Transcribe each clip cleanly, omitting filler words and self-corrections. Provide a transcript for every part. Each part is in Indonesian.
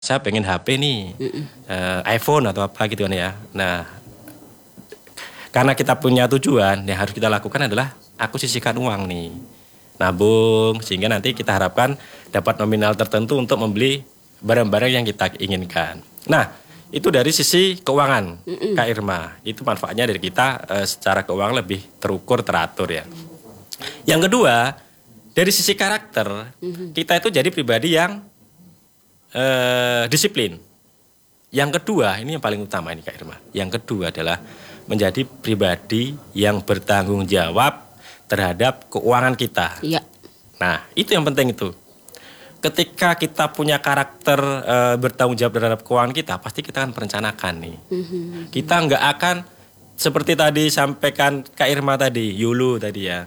saya pengen HP nih, iPhone atau apa gitu kan ya. Nah, karena kita punya tujuan, yang harus kita lakukan adalah aku sisihkan uang nih, nabung, sehingga nanti kita harapkan dapat nominal tertentu untuk membeli barang-barang yang kita inginkan. Nah, itu dari sisi keuangan, Kak Irma. Itu manfaatnya dari kita secara keuangan lebih terukur, teratur ya. Yang kedua, dari sisi karakter, kita itu jadi pribadi yang disiplin. Yang kedua, ini yang paling utama ini Kak Irma. Yang kedua adalah menjadi pribadi yang bertanggung jawab terhadap keuangan kita. Iya. Nah, itu yang penting itu. Ketika kita punya karakter bertanggung jawab terhadap keuangan kita, pasti kita akan merencanakan nih. Kita nggak akan seperti tadi sampaikan Kak Irma tadi, YOLO tadi ya.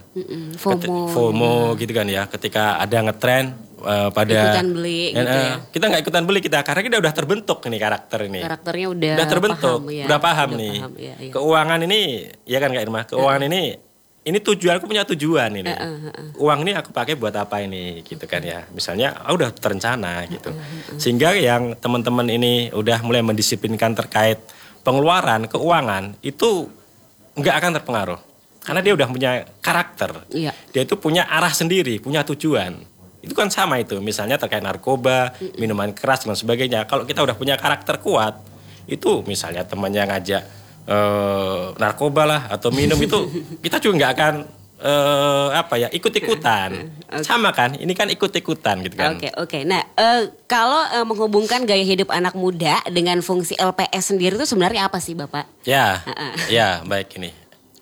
FOMO gitu kan ya. Ketika ada ngetren pada ikutan beli gitu ya. Kita nggak ikutan beli kita karena kita udah terbentuk nih karakter ini. Karakternya udah terbentuk, paham, ya. udah paham nih. Paham, ya. Keuangan ini, ya kan Kak Irma, keuangan ini tujuan, aku punya tujuan ini. Uang ini aku pakai buat apa ini gitu kan ya. Misalnya udah terencana gitu. Sehingga yang teman-teman ini udah mulai mendisiplinkan terkait pengeluaran, keuangan itu nggak akan terpengaruh. Karena dia udah punya karakter. Iya. Dia itu punya arah sendiri, punya tujuan. Itu kan sama itu. Misalnya terkait narkoba, minuman keras dan sebagainya. Kalau kita udah punya karakter kuat, itu misalnya temannya ngajak narkoba lah atau minum itu kita juga nggak akan ikut-ikutan. Sama kan? Ini kan ikut-ikutan gitu kan. Oke. Nah, kalau menghubungkan gaya hidup anak muda dengan fungsi LPS sendiri itu sebenarnya apa sih, Bapak? Ya, baik ini.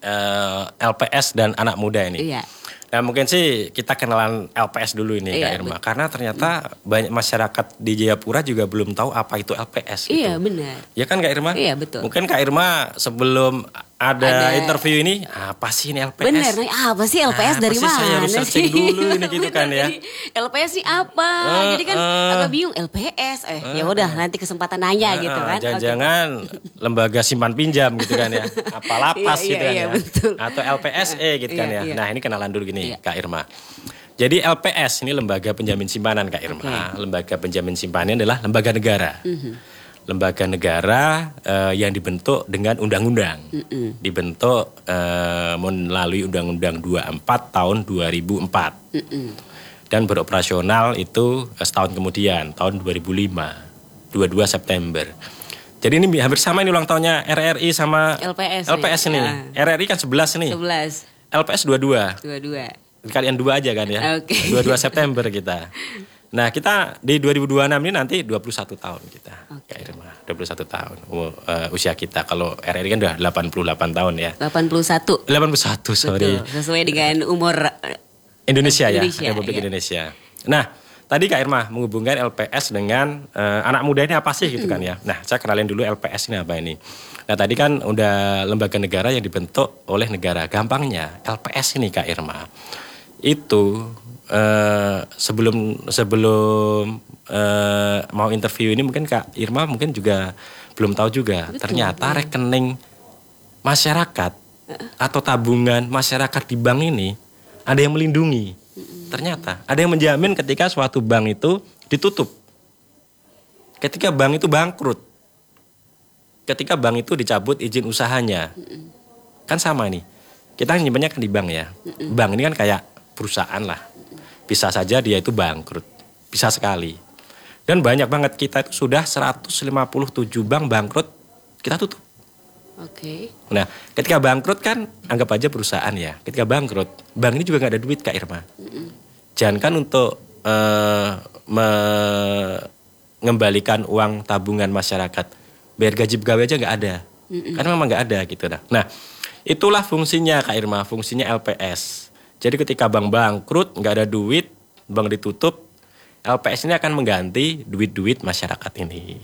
LPS dan anak muda ini. Iya. Nah, mungkin sih kita kenalan LPS dulu ini Kak Irma. Karena ternyata banyak masyarakat di Jayapura juga belum tahu apa itu LPS gitu. Iya, benar. Ya kan Kak Irma? Iya, betul. Mungkin Kak Irma sebelum ada interview ini, apa sih ini LPS? Bener, apa sih LPS dari mana? Saya harus searching dulu ini gitu kan ya. Jadi, LPS sih apa? Jadi kan agak bingung LPS. Ya udah nanti kesempatan nanya gitu kan. Jangan-jangan lembaga simpan pinjam gitu kan ya. Apa lapas gitu kan ya. Betul. Atau LPSE gitu kan ya. Iya. Nah, ini kenalan dulu gini Kak Irma. Jadi LPS ini lembaga penjamin simpanan Kak Irma. Lembaga penjamin simpanan adalah lembaga negara. Lembaga negara yang dibentuk dengan undang-undang. Dibentuk melalui Undang-Undang 24 tahun 2004. Dan beroperasional itu setahun kemudian, tahun 2005, 22 September. Jadi ini hampir sama ini ulang tahunnya RRI sama LPS ini. RRI kan 11 nih. 11. LPS 22. 22. Kalian dua aja kan ya. 22 September kita. Nah, kita di 2026 ini nanti 21 tahun kita. Kak Irma, 21 tahun usia kita. Kalau RRI kan udah 88 tahun ya. 81, sorry. betul, sesuai dengan umur Indonesia ya, Republik Indonesia. Nah, tadi Kak Irma menghubungkan LPS dengan anak muda ini apa sih gitu kan ya. Nah, saya kenalin dulu LPS ini apa ini. Nah, tadi kan udah lembaga negara yang dibentuk oleh negara. Gampangnya LPS ini Kak Irma itu sebelum mau interview ini mungkin Kak Irma mungkin juga belum tahu juga. Betul, ternyata rekening masyarakat atau tabungan masyarakat di bank ini ada yang melindungi. Ternyata ada yang menjamin ketika suatu bank itu ditutup. Ketika bank itu bangkrut. Ketika bank itu dicabut izin usahanya. Kan sama nih. Kita nyimpannya kan di bank ya. Bank ini kan kayak perusahaan lah. Bisa saja dia itu bangkrut. Bisa sekali. Dan banyak banget kita itu sudah 157 bank bangkrut, kita tutup. Nah, ketika bangkrut kan anggap aja perusahaan ya. Ketika bangkrut, bank ini juga gak ada duit Kak Irma. Jangan kan untuk mengembalikan uang tabungan masyarakat. Bayar gaji pegawai aja gak ada. Karena memang gak ada gitu. Nah, itulah fungsinya Kak Irma, fungsinya LPS. Jadi ketika bank bangkrut, gak ada duit, bank ditutup, LPS ini akan mengganti duit-duit masyarakat ini.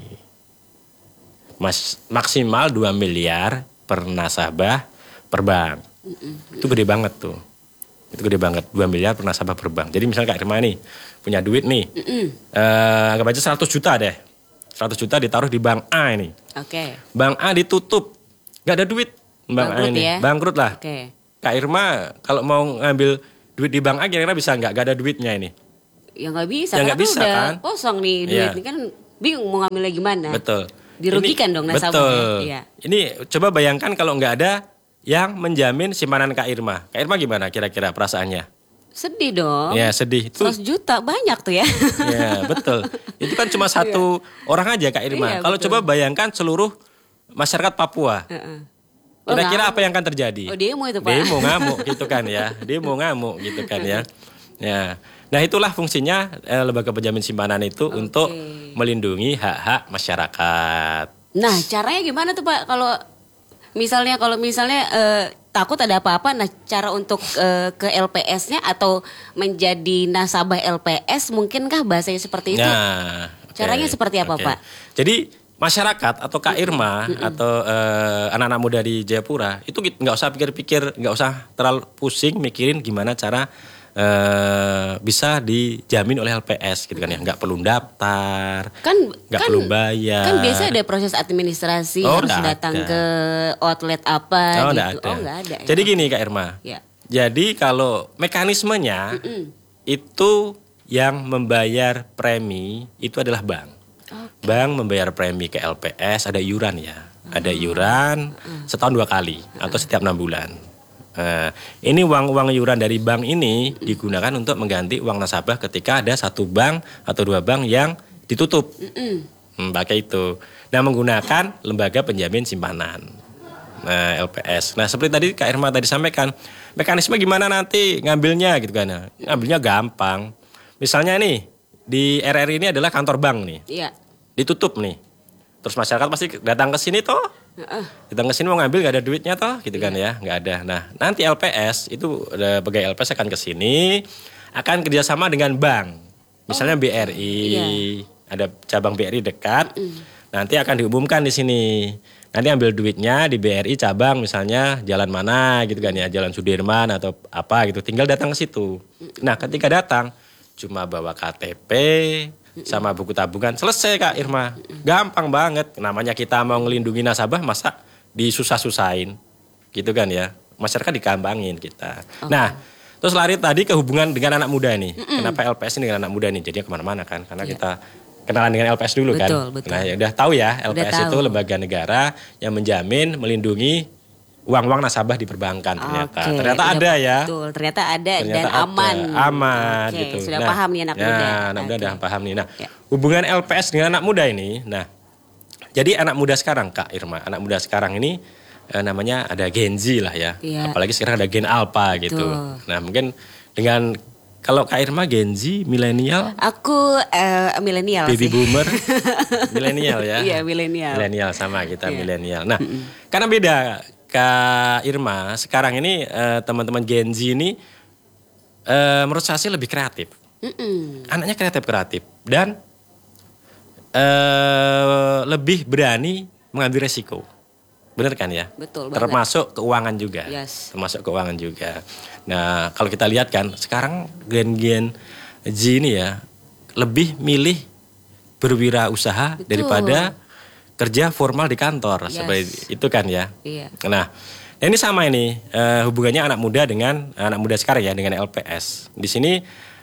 Maksimal 2 miliar per nasabah per bank. Itu gede banget tuh. Itu gede banget, 2 miliar per nasabah per bank. Jadi misalnya Kak Irma nih, punya duit nih, anggap aja 100 juta deh. 100 juta ditaruh di bank A ini. Bank A ditutup, gak ada duit. Bank A ini, bangkrut lah. Kak Irma kalau mau ngambil duit di bank A kira-kira bisa nggak? Gak ada duitnya ini. Ya nggak bisa, ya, nggak bisa udah kan? kosong nih duit ini kan bingung mau ngambilnya gimana. Betul. Dirugikan dong nasabahnya. Betul. Iya. Ini coba bayangkan kalau nggak ada yang menjamin simpanan Kak Irma. Kak Irma gimana kira-kira perasaannya? Sedih dong. Ya sedih. 100 juta banyak tuh ya. Ya betul. Itu kan cuma satu orang aja Kak Irma. Iya, Kalau betul. coba bayangkan seluruh masyarakat Papua. Kira-kira apa yang akan terjadi? Oh demo itu Pak. Demo ngamuk gitu kan ya. Demo ngamuk gitu kan ya. Ya. Nah itulah fungsinya lembaga penjamin simpanan itu untuk melindungi hak-hak masyarakat. Nah caranya gimana tuh Pak kalau misalnya takut ada apa-apa, nah cara untuk ke LPS-nya atau menjadi nasabah LPS mungkinkah bahasanya seperti itu? Nah, Caranya seperti apa Pak? Jadi masyarakat atau Kak Irma atau anak-anak muda di Jayapura itu nggak usah pikir-pikir, nggak usah terlalu pusing mikirin gimana cara bisa dijamin oleh LPS gitu kan ya, nggak perlu daftar, nggak perlu bayar. Kan biasa ada proses administrasi, harus datang ke outlet apa gitu. Nggak ada. Jadi gini Kak Irma, ya. Jadi kalau mekanismenya itu yang membayar premi itu adalah bank. Bank membayar premi ke LPS, ada iuran ya, ada iuran setahun 2 kali atau setiap 6 bulan. Ini uang iuran dari bank ini digunakan untuk mengganti uang nasabah ketika ada 1 bank atau 2 bank yang ditutup. Pakai itu. Nah menggunakan lembaga penjamin simpanan. Nah LPS. Nah seperti tadi Kak Irma tadi sampaikan, mekanisme gimana nanti ngambilnya gitu kan. Ngambilnya gampang. Misalnya nih di RRI ini adalah kantor bank nih. Iya. Ditutup nih. Terus masyarakat pasti datang ke sini toh. Datang ke sini mau ngambil nggak ada duitnya toh, gitu kan ya, nggak ada. Nah nanti LPS itu pegawai LPS akan ke sini, akan kerjasama dengan bank, misalnya BRI, ada cabang BRI dekat, nanti akan diumumkan di sini. Nanti ambil duitnya di BRI cabang misalnya jalan mana gitu kan ya, Jalan Sudirman atau apa gitu, tinggal datang ke situ. Nah ketika datang cuma bawa KTP sama buku tabungan, selesai Kak Irma. Gampang banget. Namanya kita mau ngelindungi nasabah, masa disusah-susahin gitu kan ya. Masyarakat digampangin kita. Nah terus lari tadi ke hubungan dengan anak muda nih. Kenapa LPS ini dengan anak muda nih? Jadi kemana-mana kan, karena kita kenalan dengan LPS dulu kan. Betul. Nah ya udah tahu ya, LPS itu lembaga negara yang menjamin, melindungi uang-uang nasabah di perbankan ternyata. Ternyata ada ya. Betul, ternyata ada dan ada. aman. Aman gitu. Sudah paham nih anak muda. Anak muda udah paham nih. Nah, hubungan LPS dengan anak muda ini, nah, jadi anak muda sekarang Kak Irma, anak muda sekarang ini namanya ada Gen Z lah ya. Apalagi sekarang ada Gen Alpha gitu. Nah, mungkin dengan kalau Kak Irma Gen Z, milenial? Aku milenial Baby sih. boomer? Milenial ya? Iya, milenial. Milenial sama kita milenial. Nah, karena beda Kak Irma, sekarang ini teman-teman Gen Z ini menurut saya sih lebih kreatif. Anaknya kreatif dan lebih berani mengambil resiko. Benar kan ya? Betul banget. Termasuk keuangan juga. Yes. Termasuk keuangan juga. Nah, kalau kita lihat kan sekarang Gen Z ini ya lebih milih berwirausaha daripada kerja formal di kantor, seperti itu kan ya. Nah, ini sama ini hubungannya anak muda dengan anak muda sekarang ya dengan LPS. Di sini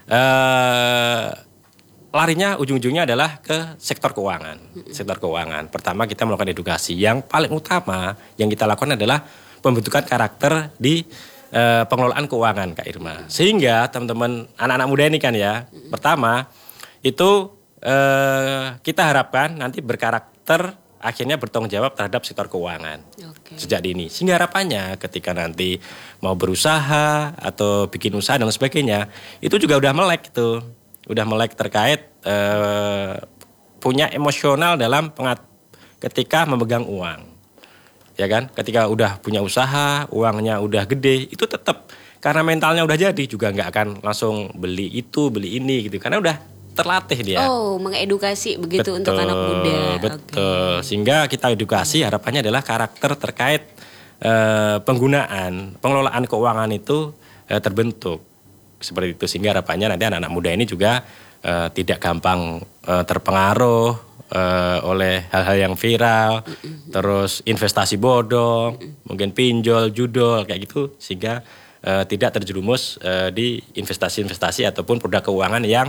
larinya ujung-ujungnya adalah ke sektor keuangan. Sektor keuangan. Pertama kita melakukan edukasi. Yang paling utama yang kita lakukan adalah pembentukan karakter di pengelolaan keuangan Kak Irma. Sehingga teman-teman anak-anak muda ini kan ya, pertama itu kita harapkan nanti berkarakter, akhirnya bertanggung jawab terhadap sektor keuangan sejak dini. Sehingga harapannya ketika nanti mau berusaha atau bikin usaha dan sebagainya, itu juga udah melek tuh. Udah melek terkait punya emosional dalam ketika memegang uang. Ya kan? Ketika udah punya usaha, uangnya udah gede, itu tetap karena mentalnya udah jadi juga nggak akan langsung beli itu, beli ini gitu. Karena udah terlatih dia. Oh, mengedukasi begitu untuk anak muda. Betul. Sehingga kita edukasi harapannya adalah karakter terkait pengelolaan keuangan itu terbentuk. Seperti itu, sehingga harapannya nanti anak-anak muda ini juga tidak gampang terpengaruh oleh hal-hal yang viral, terus investasi bodong, mungkin pinjol, judol kayak gitu, sehingga tidak terjerumus di investasi-investasi ataupun produk keuangan yang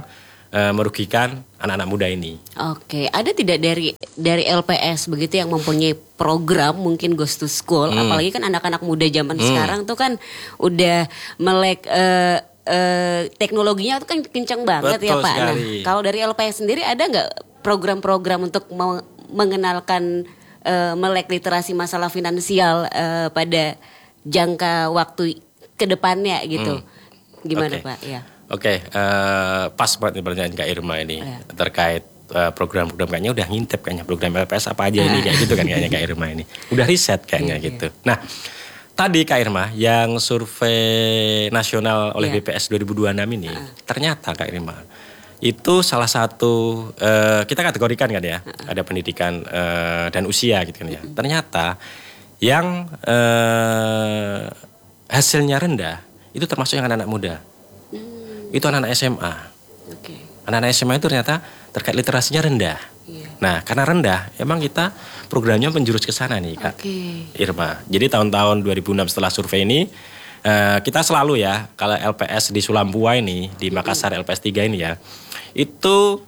merugikan anak-anak muda ini. Oke, ada tidak dari LPS begitu yang mempunyai program mungkin Ghost to School, apalagi kan anak-anak muda zaman sekarang tuh kan udah melek teknologinya tuh kan kencang banget. Betul ya Pak. sekali. Nah, kalau dari LPS sendiri ada nggak program-program untuk mengenalkan melek literasi masalah finansial pada jangka waktu kedepannya gitu? Gimana Pak? Ya. Oke, pas banget nih pertanyaan Kak Irma ini terkait program-program, kayaknya udah ngintip kayaknya program LPS apa aja ini kayak gitu kan kayaknya Kak Irma ini. Udah riset kayaknya gitu. Nah, tadi Kak Irma yang survei nasional oleh BPS 2026 ini ternyata Kak Irma itu salah satu kita kategorikan kan ya, ada pendidikan dan usia gitu kan ya. Ternyata yang hasilnya rendah itu termasuk yang anak-anak muda. Itu anak-anak SMA. Anak-anak SMA itu ternyata terkait literasinya rendah. Nah, karena rendah, emang kita programnya menjurus ke sana nih, Kak Irma. Jadi tahun-tahun 2006 setelah survei ini, kita selalu ya, kalau LPS di Sulampua ini, di Makassar LPS 3 ini ya, itu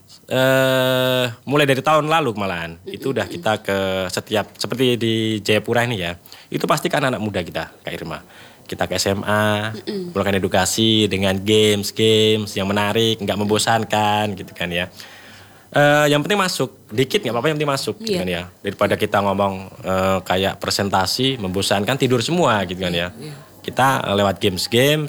mulai dari tahun lalu malahan, itu udah kita ke setiap, seperti di Jayapura ini ya, itu pasti kan anak muda kita, Kak Irma. Kita ke SMA, melakukan edukasi dengan games yang menarik, nggak membosankan gitu kan ya. Yang penting masuk, dikit nggak apa-apa, yang penting masuk gitu kan ya. Daripada kita ngomong kayak presentasi membosankan, tidur semua gitu kan ya. Kita lewat games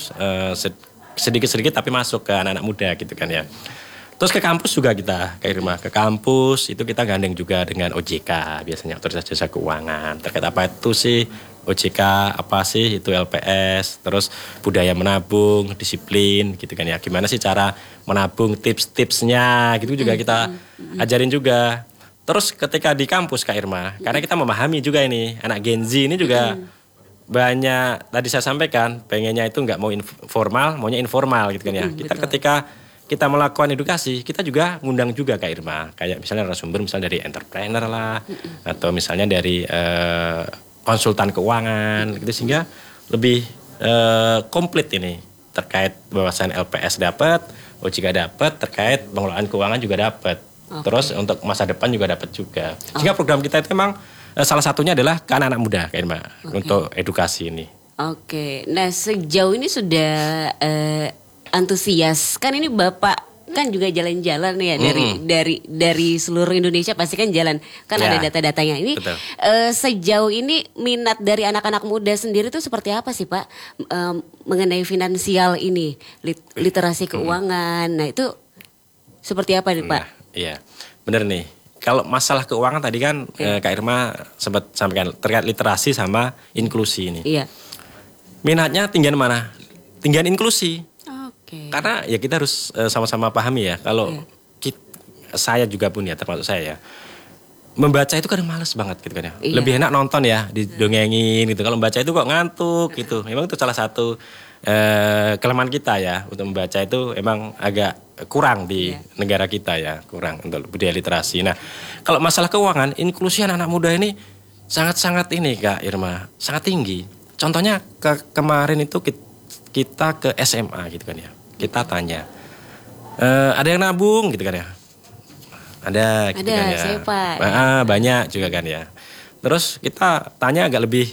sedikit-sedikit tapi masuk ke anak-anak muda gitu kan ya. Terus ke kampus juga kita, Kak Irma, ke kampus itu kita gandeng juga dengan OJK, biasanya Otoritas Jasa Keuangan. Terkait apa itu sih OJK, apa sih itu LPS, terus budaya menabung, disiplin gitu kan ya. Gimana sih cara menabung, tips-tipsnya gitu juga kita ajarin juga. Terus ketika di kampus Kak Irma, karena kita memahami juga ini, anak Gen Z ini juga banyak, tadi saya sampaikan, pengennya itu nggak mau formal, maunya informal gitu kan ya. Kita ketika kita melakukan edukasi, kita juga ngundang juga Kak Irma. Kayak misalnya narasumber misalnya dari entrepreneur lah, atau misalnya dari konsultan keuangan gitu, sehingga lebih komplit ini terkait bahwasan LPS dapat, OJK dapat, terkait pengelolaan keuangan juga dapat. Terus untuk masa depan juga dapat juga. Sehingga program kita itu memang salah satunya adalah ke anak-anak muda Kak Irma untuk edukasi ini. Nah sejauh ini sudah antusias, kan ini Bapak kan juga jalan-jalan ya dari seluruh Indonesia pasti kan jalan, kan ada data-datanya ini. Sejauh ini minat dari anak-anak muda sendiri tuh seperti apa sih Pak mengenai finansial ini, literasi keuangan, nah itu seperti apa nih Pak? Iya, benar nih. Kalau masalah keuangan tadi kan Kak Irma sempat sampaikan terkait literasi sama inklusi ini. Iya. Minatnya tinggian mana? Tinggian inklusi. Karena ya kita harus sama-sama pahami ya, kalau saya juga pun ya, termasuk saya ya, membaca itu kadang males banget gitu kan ya. Lebih enak nonton ya, didongengin gitu. Kalau membaca itu kok ngantuk gitu. Memang itu salah satu kelemahan kita ya, untuk membaca itu emang agak kurang di negara kita ya, kurang untuk budaya literasi. Nah, kalau masalah keuangan, inklusi anak-anak muda ini sangat-sangat ini Kak Irma, sangat tinggi. Contohnya kemarin itu kita ke SMA gitu kan ya, kita tanya, ada yang nabung gitu kan ya, ada gitu kan ya, saya Pak. Banyak juga kan ya. Terus kita tanya agak lebih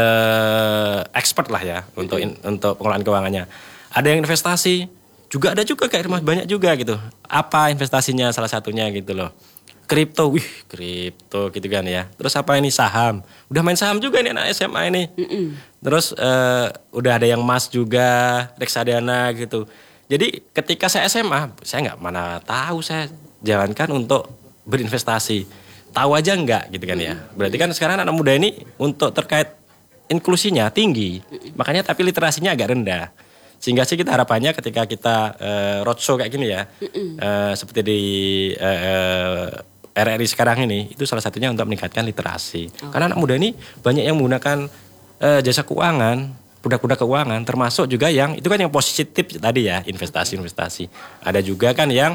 expert lah ya untuk pengelolaan keuangannya. Ada yang investasi, juga ada juga Kak Irma, banyak juga gitu. Apa investasinya, salah satunya gitu loh. Kripto gitu kan ya. Terus apa ini, saham. Udah main saham juga nih anak SMA ini. Terus udah ada yang emas juga, reksadana gitu. Jadi ketika saya SMA, saya nggak mana tahu, saya jalankan untuk berinvestasi. Tahu aja nggak gitu kan ya. Berarti kan sekarang anak muda ini untuk terkait inklusinya tinggi. Makanya tapi literasinya agak rendah. Sehingga sih kita harapannya ketika kita roadshow kayak gini ya, seperti di RRI sekarang ini, itu salah satunya untuk meningkatkan literasi. Karena anak muda ini banyak yang menggunakan jasa keuangan, produk-produk keuangan, termasuk juga yang itu kan yang positif tadi ya, investasi. Ada juga kan yang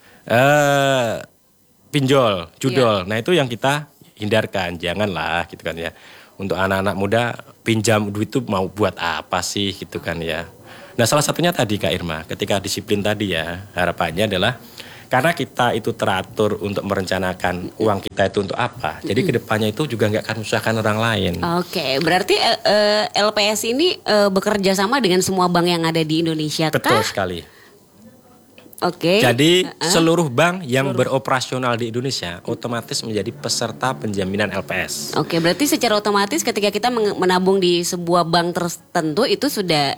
pinjol, judol. Nah itu yang kita hindarkan, janganlah gitu kan ya. Untuk anak-anak muda pinjam duit itu mau buat apa sih gitu kan ya. Nah salah satunya tadi Kak Irma, ketika disiplin tadi ya, harapannya adalah karena kita itu teratur untuk merencanakan uang kita itu untuk apa, jadi kedepannya itu juga nggak akan menyusahkan orang lain. Oke, berarti LPS ini bekerja sama dengan semua bank yang ada di Indonesia kah? Betul sekali. Oke. Jadi seluruh bank yang beroperasional di Indonesia otomatis menjadi peserta penjaminan LPS. Oke, berarti secara otomatis ketika kita menabung di sebuah bank tertentu itu sudah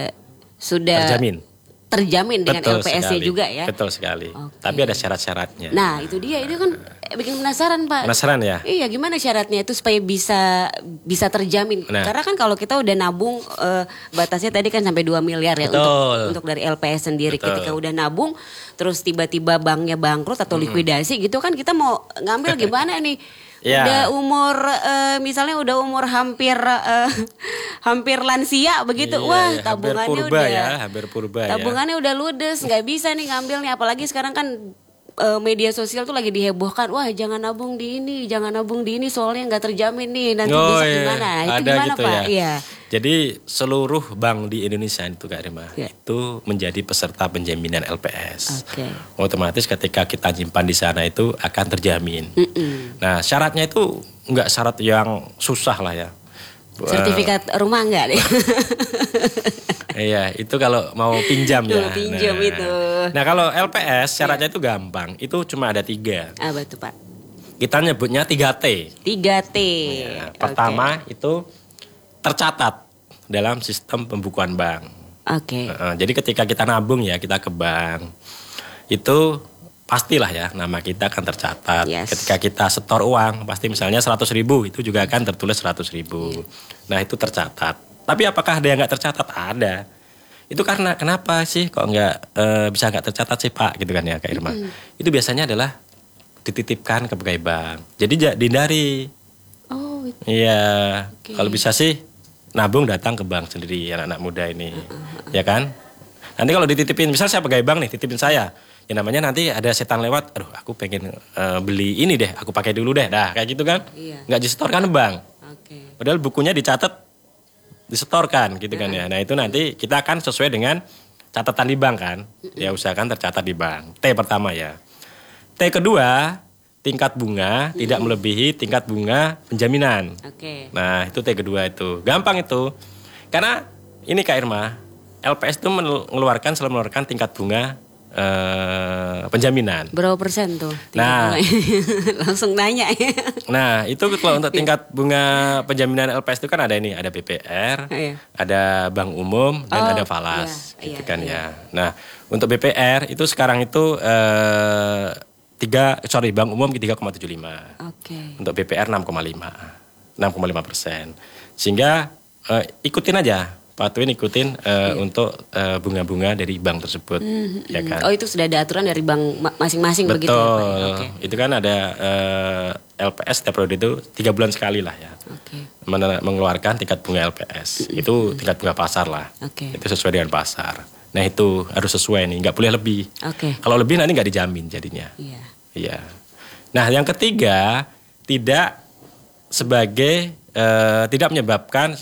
terjamin dengan LPS-nya juga ya. Betul sekali. Oke. Tapi ada syarat-syaratnya. Nah, itu dia. Itu kan bikin penasaran, Pak. Penasaran ya? Iya, gimana syaratnya itu supaya bisa terjamin? Nah. Karena kan kalau kita udah nabung batasnya tadi kan sampai 2 miliar ya untuk dari LPS sendiri. Betul. Ketika udah nabung terus tiba-tiba banknya bangkrut atau likuidasi gitu kan kita mau ngambil gimana nih? Ya. Udah umur misalnya udah umur hampir lansia begitu. Iya, Wah, ya, tabungannya hampir purba ya. tabungannya udah ludes, nggak bisa nih ngambil nih. Apalagi sekarang kan media sosial tuh lagi dihebohkan. Wah, jangan nabung di ini soalnya nggak terjamin nih nanti bisa gimana. Nah, itu ada gimana gitu Pak? ya. Iya. Jadi seluruh bank di Indonesia itu Kak Rima Ya. itu menjadi peserta penjaminan LPS. Oke. Otomatis ketika kita nyimpan di sana itu akan terjamin. Nah syaratnya itu nggak syarat yang susah lah ya. Sertifikat rumah nggak deh? Iya, itu kalau mau pinjam ya. Pinjam itu. Nah kalau LPS syaratnya itu gampang. Itu cuma ada 3. Apa tuh Pak? Kita nyebutnya 3T. 3T. Ya, pertama itu tercatat dalam sistem pembukuan bank. Oke. Jadi ketika kita nabung ya, kita ke bank. Itu pastilah ya nama kita akan tercatat. Yes. Ketika kita setor uang, pasti misalnya 100.000 itu juga akan tertulis 100.000. Nah itu tercatat. Tapi apakah ada yang nggak tercatat? Ada. Itu karena kenapa sih kok bisa nggak tercatat sih Pak gitu kan ya Kak Irma. Itu biasanya adalah dititipkan ke pegawai bank. Jadi dihindari. Oh. Iya. Oke. Kalau bisa sih nabung datang ke bank sendiri anak-anak muda ini. Ya kan? Nanti kalau dititipin, misal saya pegawai bank nih, titipin saya. Ya namanya nanti ada setan lewat, aduh aku pengen beli ini deh, aku pakai dulu deh. Dah kayak gitu kan. Iya. Nggak disetorkan ke bank. Oke. Padahal bukunya dicatat, disetorkan gitu kan ya. Nah itu nanti kita akan sesuai dengan catatan di bank kan. Ya usahakan tercatat di bank. T pertama ya. T kedua, tingkat bunga tidak melebihi tingkat bunga penjaminan. Oke. Nah itu T kedua itu. Gampang itu. Karena ini Kak Irma, LPS itu selalu mengeluarkan tingkat bunga penjaminan. Berapa persen tuh? Nah. Langsung nanya ya. Nah itu kalau untuk tingkat bunga penjaminan LPS itu kan ada ini, ada BPR, Iya. ada Bank Umum dan Oh, ada Falas, iya, gitu iya, kan iya. ya. Nah untuk BPR itu sekarang itu Bank Umum 3,75, Oke. untuk BPR 6,5%. Sehingga ikutin aja, patuhin ikutin untuk bunga-bunga dari bank tersebut, ya kan. Oh itu sudah ada aturan dari bank masing-masing begitu ya Pak? Betul. Oke. Itu kan ada LPS setiap periode itu 3 bulan sekali lah ya. Oke. Mengeluarkan tingkat bunga LPS. Itu tingkat bunga pasar lah. Oke. Itu sesuai dengan pasar. Nah itu harus sesuai nih, nggak boleh lebih. Oke. Kalau lebih nanti nggak dijamin jadinya. Iya. Iya. Nah yang ketiga, tidak menyebabkan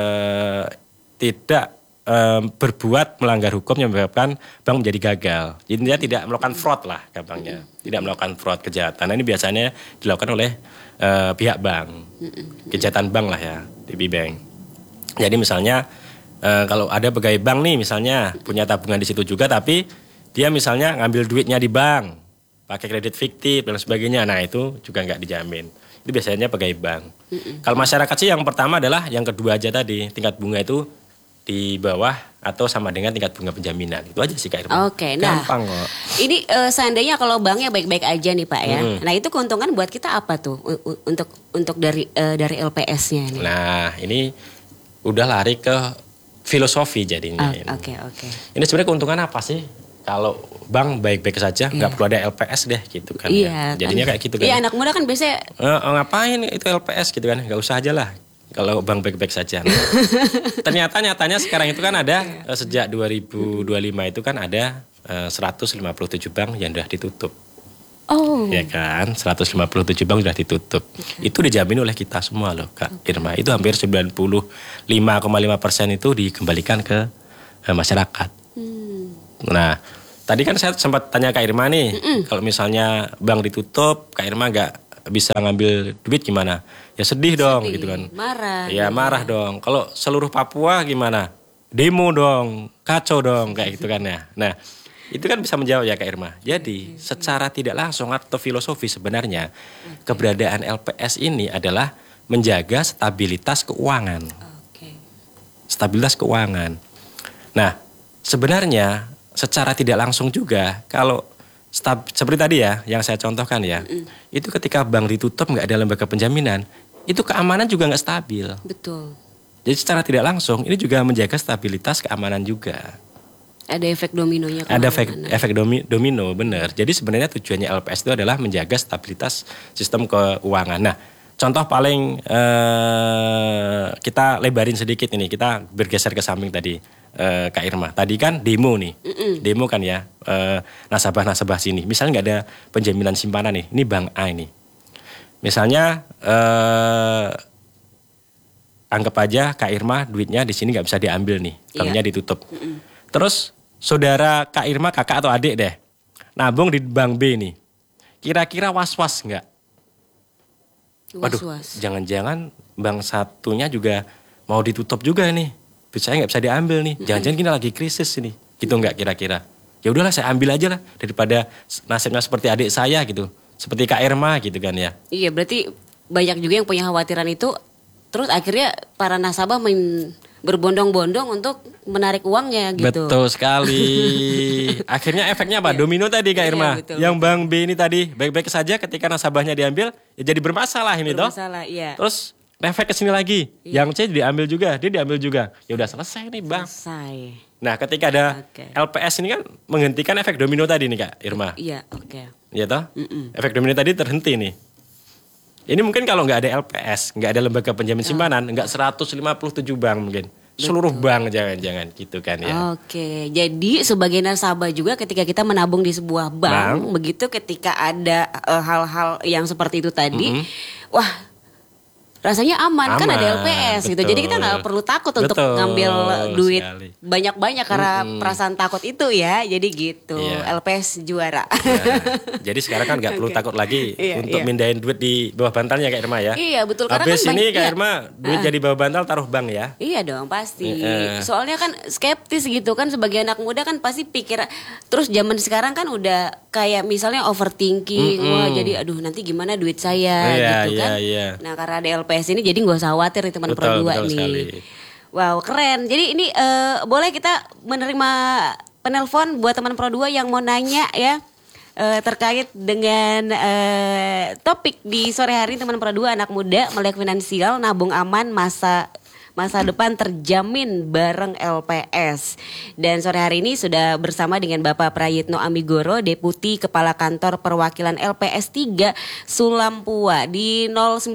tidak berbuat melanggar hukum yang menyebabkan bank menjadi gagal. Jadi dia tidak melakukan fraud lah gampangnya. Tidak melakukan fraud, kejahatan. Nah, ini biasanya dilakukan oleh pihak bank. Kejahatan bank lah ya, DB Bank. Jadi misalnya kalau ada pegawai bank nih misalnya punya tabungan di situ juga tapi dia misalnya ngambil duitnya di bank, pakai kredit fiktif dan sebagainya. Nah, itu juga nggak dijamin. Itu biasanya pegawai bank. Kalau masyarakat sih yang pertama adalah yang kedua aja tadi, tingkat bunga itu di bawah atau sama dengan tingkat bunga penjaminan. Itu aja sih Kak Irma. Oke, nah gampang kok. ini seandainya kalau banknya baik-baik aja nih Pak ya. Nah itu keuntungan buat kita apa tuh untuk dari LPS-nya nih? Nah, ini udah lari ke filosofi jadinya. Oke. Ini sebenarnya keuntungan apa sih? Kalau bank baik-baik saja, nggak perlu ada LPS deh gitu kan. Iya. Ya. Jadinya kayak gitu kan. Iya anak muda kan biasanya. Ngapain itu LPS gitu kan? Nggak usah aja lah. Kalau bank baik-baik saja. Nah, ternyata nyatanya sekarang itu kan ada sejak 2025 itu kan ada 157 bank yang sudah ditutup. Oh. Ya kan, 157 bank sudah ditutup. Itu dijamin oleh kita semua loh Kak Irma. Itu hampir 95,5% itu dikembalikan ke masyarakat. Nah, tadi kan saya sempat tanya Kak Irma nih, kalau misalnya bank ditutup, Kak Irma nggak bisa ngambil duit gimana? Ya sedih dong gitu kan. Marah. Ya marah dong. Kalau seluruh Papua gimana? Demo dong, kacau dong kayak gitu kan ya. Nah, itu kan bisa menjawab ya Kak Irma. Jadi secara tidak langsung atau filosofi sebenarnya keberadaan LPS ini adalah menjaga stabilitas keuangan. Stabilitas keuangan. Nah, sebenarnya secara tidak langsung juga kalau seperti tadi ya yang saya contohkan ya, itu ketika bank ditutup nggak ada lembaga penjaminan, itu keamanan juga nggak stabil. Betul. Jadi secara tidak langsung ini juga menjaga stabilitas keamanan juga. Ada efek dominonya. Ada efek domino, benar. Jadi sebenarnya tujuannya LPS itu adalah menjaga stabilitas sistem keuangan. Nah, contoh paling kita lebarin sedikit ini, kita bergeser ke samping tadi Kak Irma. Tadi kan demo nih, demo kan ya, nasabah-nasabah sini. Misalnya nggak ada penjaminan simpanan nih, ini Bank A ini. Misalnya anggap aja Kak Irma duitnya di sini nggak bisa diambil nih, banknya ditutup. Terus saudara Kak Irma, kakak atau adik deh, nabung di Bank B nih. Kira-kira was-was nggak? Waduh, jangan-jangan bank satunya juga mau ditutup juga nih. Duit saya nggak bisa diambil nih. Jangan-jangan kita lagi krisis ini. Gitu nggak kira-kira? Ya udahlah saya ambil aja lah daripada nasibnya seperti adik saya gitu. Seperti Kak Irma gitu kan ya. Iya, berarti banyak juga yang punya khawatiran itu. Terus akhirnya para nasabah berbondong-bondong untuk menarik uangnya gitu. Betul sekali. Akhirnya efeknya apa? Domino tadi Kak Irma. Betul, yang Bank B ini tadi baik-baik saja ketika nasabahnya diambil, ya jadi bermasalah ini toh. Bermasalah, iya. Terus efek ke sini lagi. Yang C diambil juga, dia diambil juga. Ya udah selesai nih, Bang. Selesai. Nah, ketika ada LPS ini kan menghentikan efek domino tadi nih Kak Irma. Iya, oke. Iya toh? Efek domino tadi terhenti nih. Ini mungkin kalau nggak ada LPS, nggak ada lembaga penjamin simpanan, nggak 157 bank mungkin. Seluruh bank jangan-jangan gitu kan ya. Oke, jadi sebagai nasabah juga ketika kita menabung di sebuah bank. Begitu ketika ada hal-hal yang seperti itu tadi, wah rasanya aman kan ada LPS gitu. Jadi kita nggak perlu takut untuk ngambil duit banyak-banyak karena perasaan takut itu ya. Jadi gitu, LPS juara. Jadi sekarang kan nggak perlu takut lagi untuk mindahin duit di bawah bantalnya Kak Irma ya. Iya betul. Habis kan ini Kak Irma duit jadi bawah bantal taruh bank ya. Iya dong pasti. Soalnya kan skeptis gitu kan, sebagai anak muda kan pasti pikir. Terus zaman sekarang kan udah kayak misalnya overthinking. Wah jadi aduh nanti gimana duit saya gitu kan. Nah karena ada LPS ini jadi nggak usah khawatir nih teman Pro 2 nih. Sekali. Wow keren. Jadi ini boleh kita menerima penelpon buat teman Pro 2 yang mau nanya ya terkait dengan topik di sore hari teman Pro 2 anak muda melek finansial nabung aman masa depan terjamin bareng LPS. Dan sore hari ini sudah bersama dengan Bapak Prayitno Amigoro, Deputi Kepala Kantor Perwakilan LPS 3 Sulampua di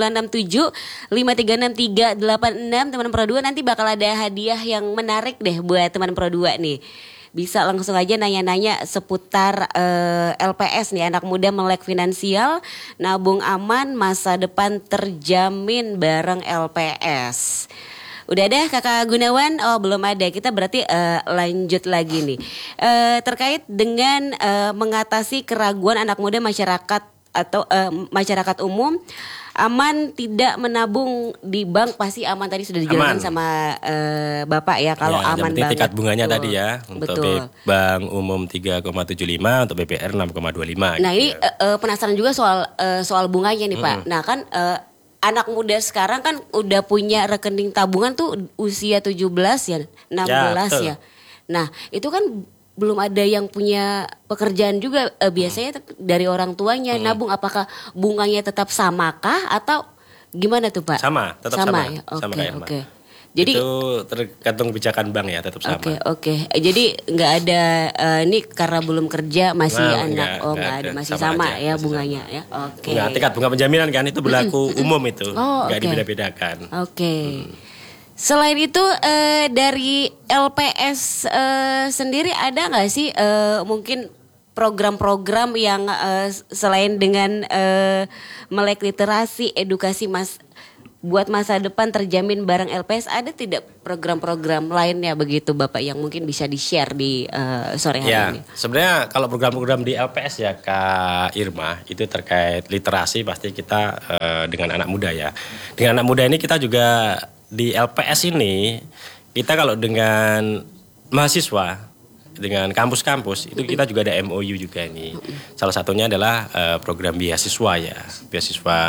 0967 536 386 teman Pro 2. Nanti bakal ada hadiah yang menarik deh buat teman Pro 2 nih. Bisa langsung aja nanya-nanya seputar LPS nih, anak muda melek finansial, nabung aman, masa depan terjamin bareng LPS. Udah ada Kakak Gunawan? Oh belum ada. Kita berarti lanjut lagi nih. Terkait dengan mengatasi keraguan anak muda masyarakat atau masyarakat umum, aman tidak menabung di bank, pasti aman tadi sudah dijelaskan sama Bapak ya. Kalau ya, aman banget. Tingkat bunganya tadi ya. Untuk Bank Umum 3,75, untuk BPR 6,25. Nah ini penasaran juga soal bunganya nih Pak. Nah kan anak muda sekarang kan udah punya rekening tabungan tuh usia 17 ya, 16 ya. Nah, itu kan belum ada yang punya pekerjaan juga, biasanya dari orang tuanya nabung. Apakah bunganya tetap samakah atau gimana tuh Pak? Sama, tetap sama. Ya? Oke. Jadi itu tergantung kebijakan bank ya, tetap sama. Oke. Jadi nggak ada ini karena belum kerja masih anak. Nggak ada, masih sama aja, ya bunganya sama. Ya. Oke. Nah, tingkat bunga penjaminan kan itu berlaku umum itu, nggak dibeda-bedakan. Oke. Selain itu dari LPS sendiri ada nggak sih mungkin program-program yang selain dengan melek literasi, edukasi buat masa depan terjamin bareng LPS, ada tidak program-program lainnya begitu Bapak yang mungkin bisa di-share di sore hari ini? Sebenarnya kalau program-program di LPS ya Kak Irma itu terkait literasi pasti kita dengan anak muda ya. Dengan anak muda ini kita juga di LPS ini kita kalau dengan mahasiswa dengan kampus-kampus itu kita juga ada MOU juga ini. Salah satunya adalah program beasiswa ya, beasiswa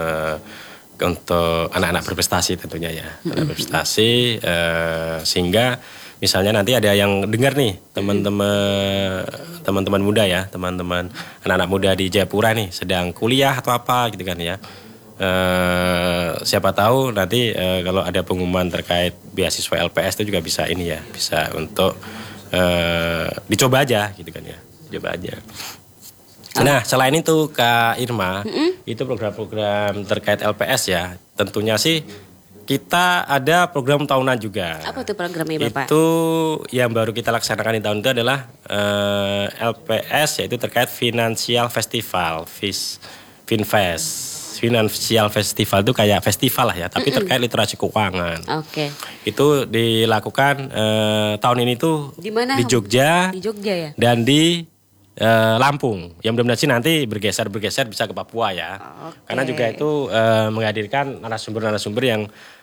untuk anak-anak berprestasi tentunya ya, anak berprestasi sehingga misalnya nanti ada yang dengar nih teman-teman muda ya, teman-teman anak-anak muda di Jayapura nih sedang kuliah atau apa gitu kan ya. Siapa tahu nanti kalau ada pengumuman terkait beasiswa LPS itu juga bisa ini ya, bisa untuk dicoba aja gitu kan ya, coba aja. Nah selain itu Kak Irma, itu program-program terkait LPS ya, tentunya sih kita ada program tahunan juga. Apa tuh programnya Bapak? Itu yang baru kita laksanakan di tahun itu adalah LPS, yaitu terkait Financial Festival, Finfest. Financial Festival itu kayak festival lah ya, tapi terkait literasi keuangan. Oke. Itu dilakukan tahun ini tuh Di mana? di Jogja. Di Jogja ya? Dan di Lampung. Yang mudah-mudahan sih nanti bergeser bisa ke Papua ya. Oke. Karena juga itu menghadirkan narasumber-narasumber yang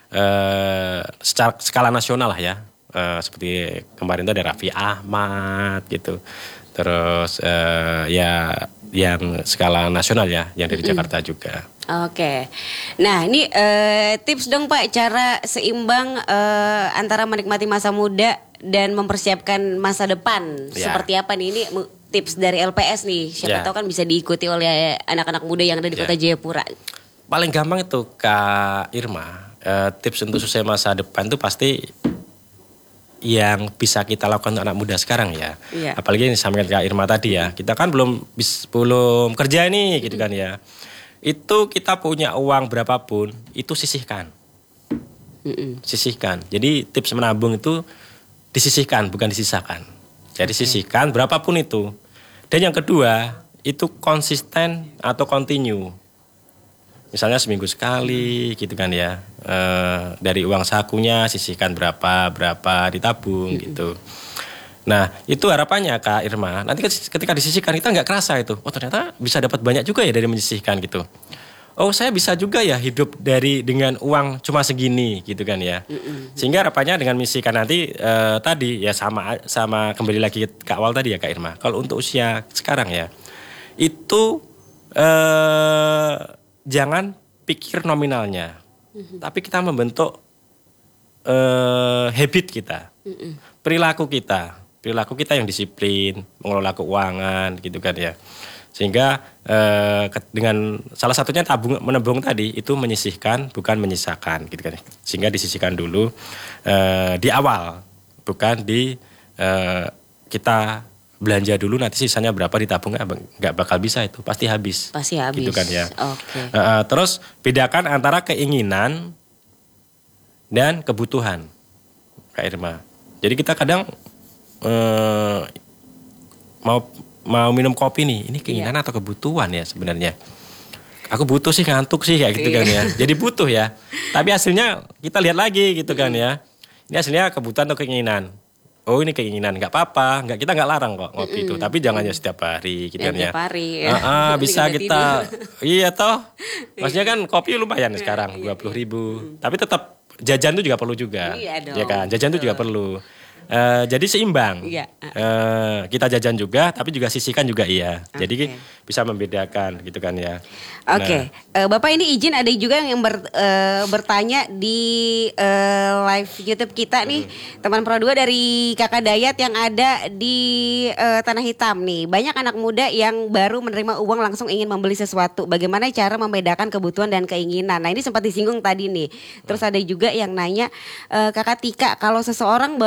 secara skala nasional lah ya. Seperti kemarin itu ada Raffi Ahmad gitu. Terus ya yang skala nasional ya, yang dari Jakarta juga. Oke. Nah ini tips dong Pak, cara seimbang antara menikmati masa muda dan mempersiapkan masa depan. Ya. Seperti apa nih? Ini tips dari LPS nih. Siapa tahu kan bisa diikuti oleh anak-anak muda yang ada di Kota Jayapura. Paling gampang itu Kak Irma, tips untuk sukses masa depan itu pasti yang bisa kita lakukan untuk anak muda sekarang ya. Iya. Apalagi yang disampaikan Kak Irma tadi ya. Kita kan belum kerja nih gitu kan ya. Itu kita punya uang berapapun, itu sisihkan. Sisihkan. Jadi tips menabung itu disisihkan, bukan disisakan. Jadi sisihkan berapapun itu. Dan yang kedua, itu konsisten atau continue. Misalnya seminggu sekali gitu kan ya. Dari uang sakunya sisihkan berapa ditabung gitu. Nah itu harapannya Kak Irma. Nanti ketika disisihkan kita nggak kerasa itu. Oh ternyata bisa dapat banyak juga ya dari menyisihkan gitu. Oh saya bisa juga ya hidup dengan uang cuma segini gitu kan ya. Sehingga harapannya dengan menyisihkan nanti tadi ya sama kembali lagi ke awal tadi ya Kak Irma. Kalau untuk usia sekarang ya itu jangan pikir nominalnya. Tapi kita membentuk habit kita. Perilaku kita yang disiplin, mengelola keuangan gitu kan ya. Sehingga dengan salah satunya menabung tadi itu menyisihkan bukan menyisakan gitu kan. Sehingga disisihkan dulu di awal, bukan kita belanja dulu nanti sisanya berapa ditabung, nggak bakal bisa itu, pasti habis. Pasti habis. Gitu kan ya. Oke. Terus bedakan antara keinginan dan kebutuhan, Kak Irma. Jadi kita kadang mau minum kopi nih, ini keinginan atau kebutuhan ya sebenarnya. Aku butuh sih, ngantuk sih kayak gitu kan ya. Jadi butuh ya. Tapi hasilnya kita lihat lagi gitu kan ya. Ini hasilnya kebutuhan atau keinginan. Oh ini keinginan, nggak apa-apa, kita nggak larang kok ngopi itu. Tapi jangan ya setiap hari gitu kan ya. Setiap hari ya. Bisa kita, iya toh. Maksudnya kan kopi lumayan sekarang 20.000. Tapi tetap jajan itu juga perlu juga. Iya dong. Ya kan, jajan itu juga perlu. Jadi seimbang. Iya. Kita jajan juga, tapi juga sisihkan juga iya. Jadi bisa membedakan gitu kan ya. Oke. Bapak ini izin ada juga yang bertanya di live YouTube kita nih, teman Pro 2 dari Kakak Dayat yang ada di Tanah Hitam nih. Banyak anak muda yang baru menerima uang langsung ingin membeli sesuatu. Bagaimana cara membedakan kebutuhan dan keinginan? Nah ini sempat disinggung tadi nih. Terus ada juga yang nanya, Kakak Tika, kalau seseorang baru mulai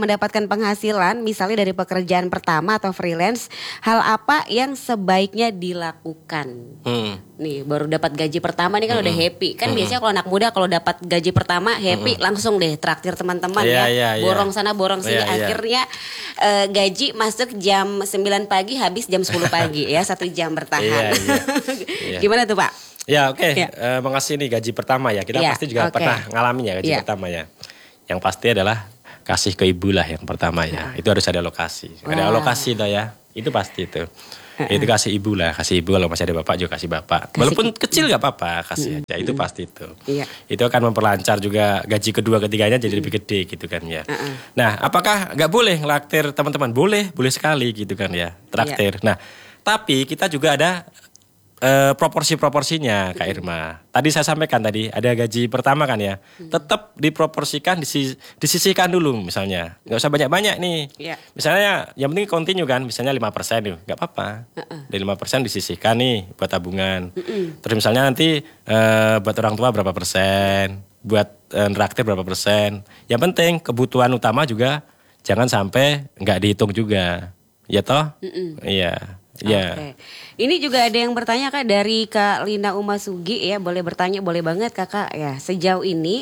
mendapatkan penghasilan misalnya dari pekerjaan pertama atau freelance, hal apa yang sebaiknya dilakukan? Nih baru dapat gaji pertama nih kan udah happy. Kan biasanya kalau anak muda kalau dapat gaji pertama happy langsung deh traktir teman-teman borong sana borong sini. Akhirnya gaji masuk jam 9 pagi habis jam 10 pagi ya, 1 jam bertahan. Gimana tuh Pak? Ya oke. Makasih nih gaji pertama ya. Kita pasti juga pernah ngalamin ya gaji pertama ya. Yang pasti adalah kasih ke ibu lah yang pertama ya. Itu harus ada alokasi. Ada alokasi tuh ya. Itu pasti itu. Itu kasih ibu lah, kasih ibu. Kalau masih ada bapak juga kasih bapak. Walaupun kecil gak apa-apa, kasih aja. Itu pasti itu. Itu akan memperlancar juga gaji kedua ketiganya jadi lebih gede gitu kan ya. Nah apakah gak boleh ngelaktir teman-teman? Boleh sekali gitu kan ya, traktir. Nah tapi kita juga ada proporsi-proporsinya Kak Irma. Tadi saya sampaikan tadi ada gaji pertama kan ya. Tetap diproporsikan, disisihkan dulu misalnya. Nggak usah banyak-banyak nih. Misalnya yang penting continue kan, misalnya 5% nih, nggak apa-apa. Dari 5% disisihkan nih buat tabungan. Terus misalnya nanti buat orang tua berapa persen, buat nraktir berapa persen. Yang penting kebutuhan utama juga jangan sampai nggak dihitung juga. Ya toh? Iya. Oke. Ini juga ada yang bertanya Kak dari Kak Lina Umasugi ya, boleh bertanya, boleh banget Kakak ya. Sejauh ini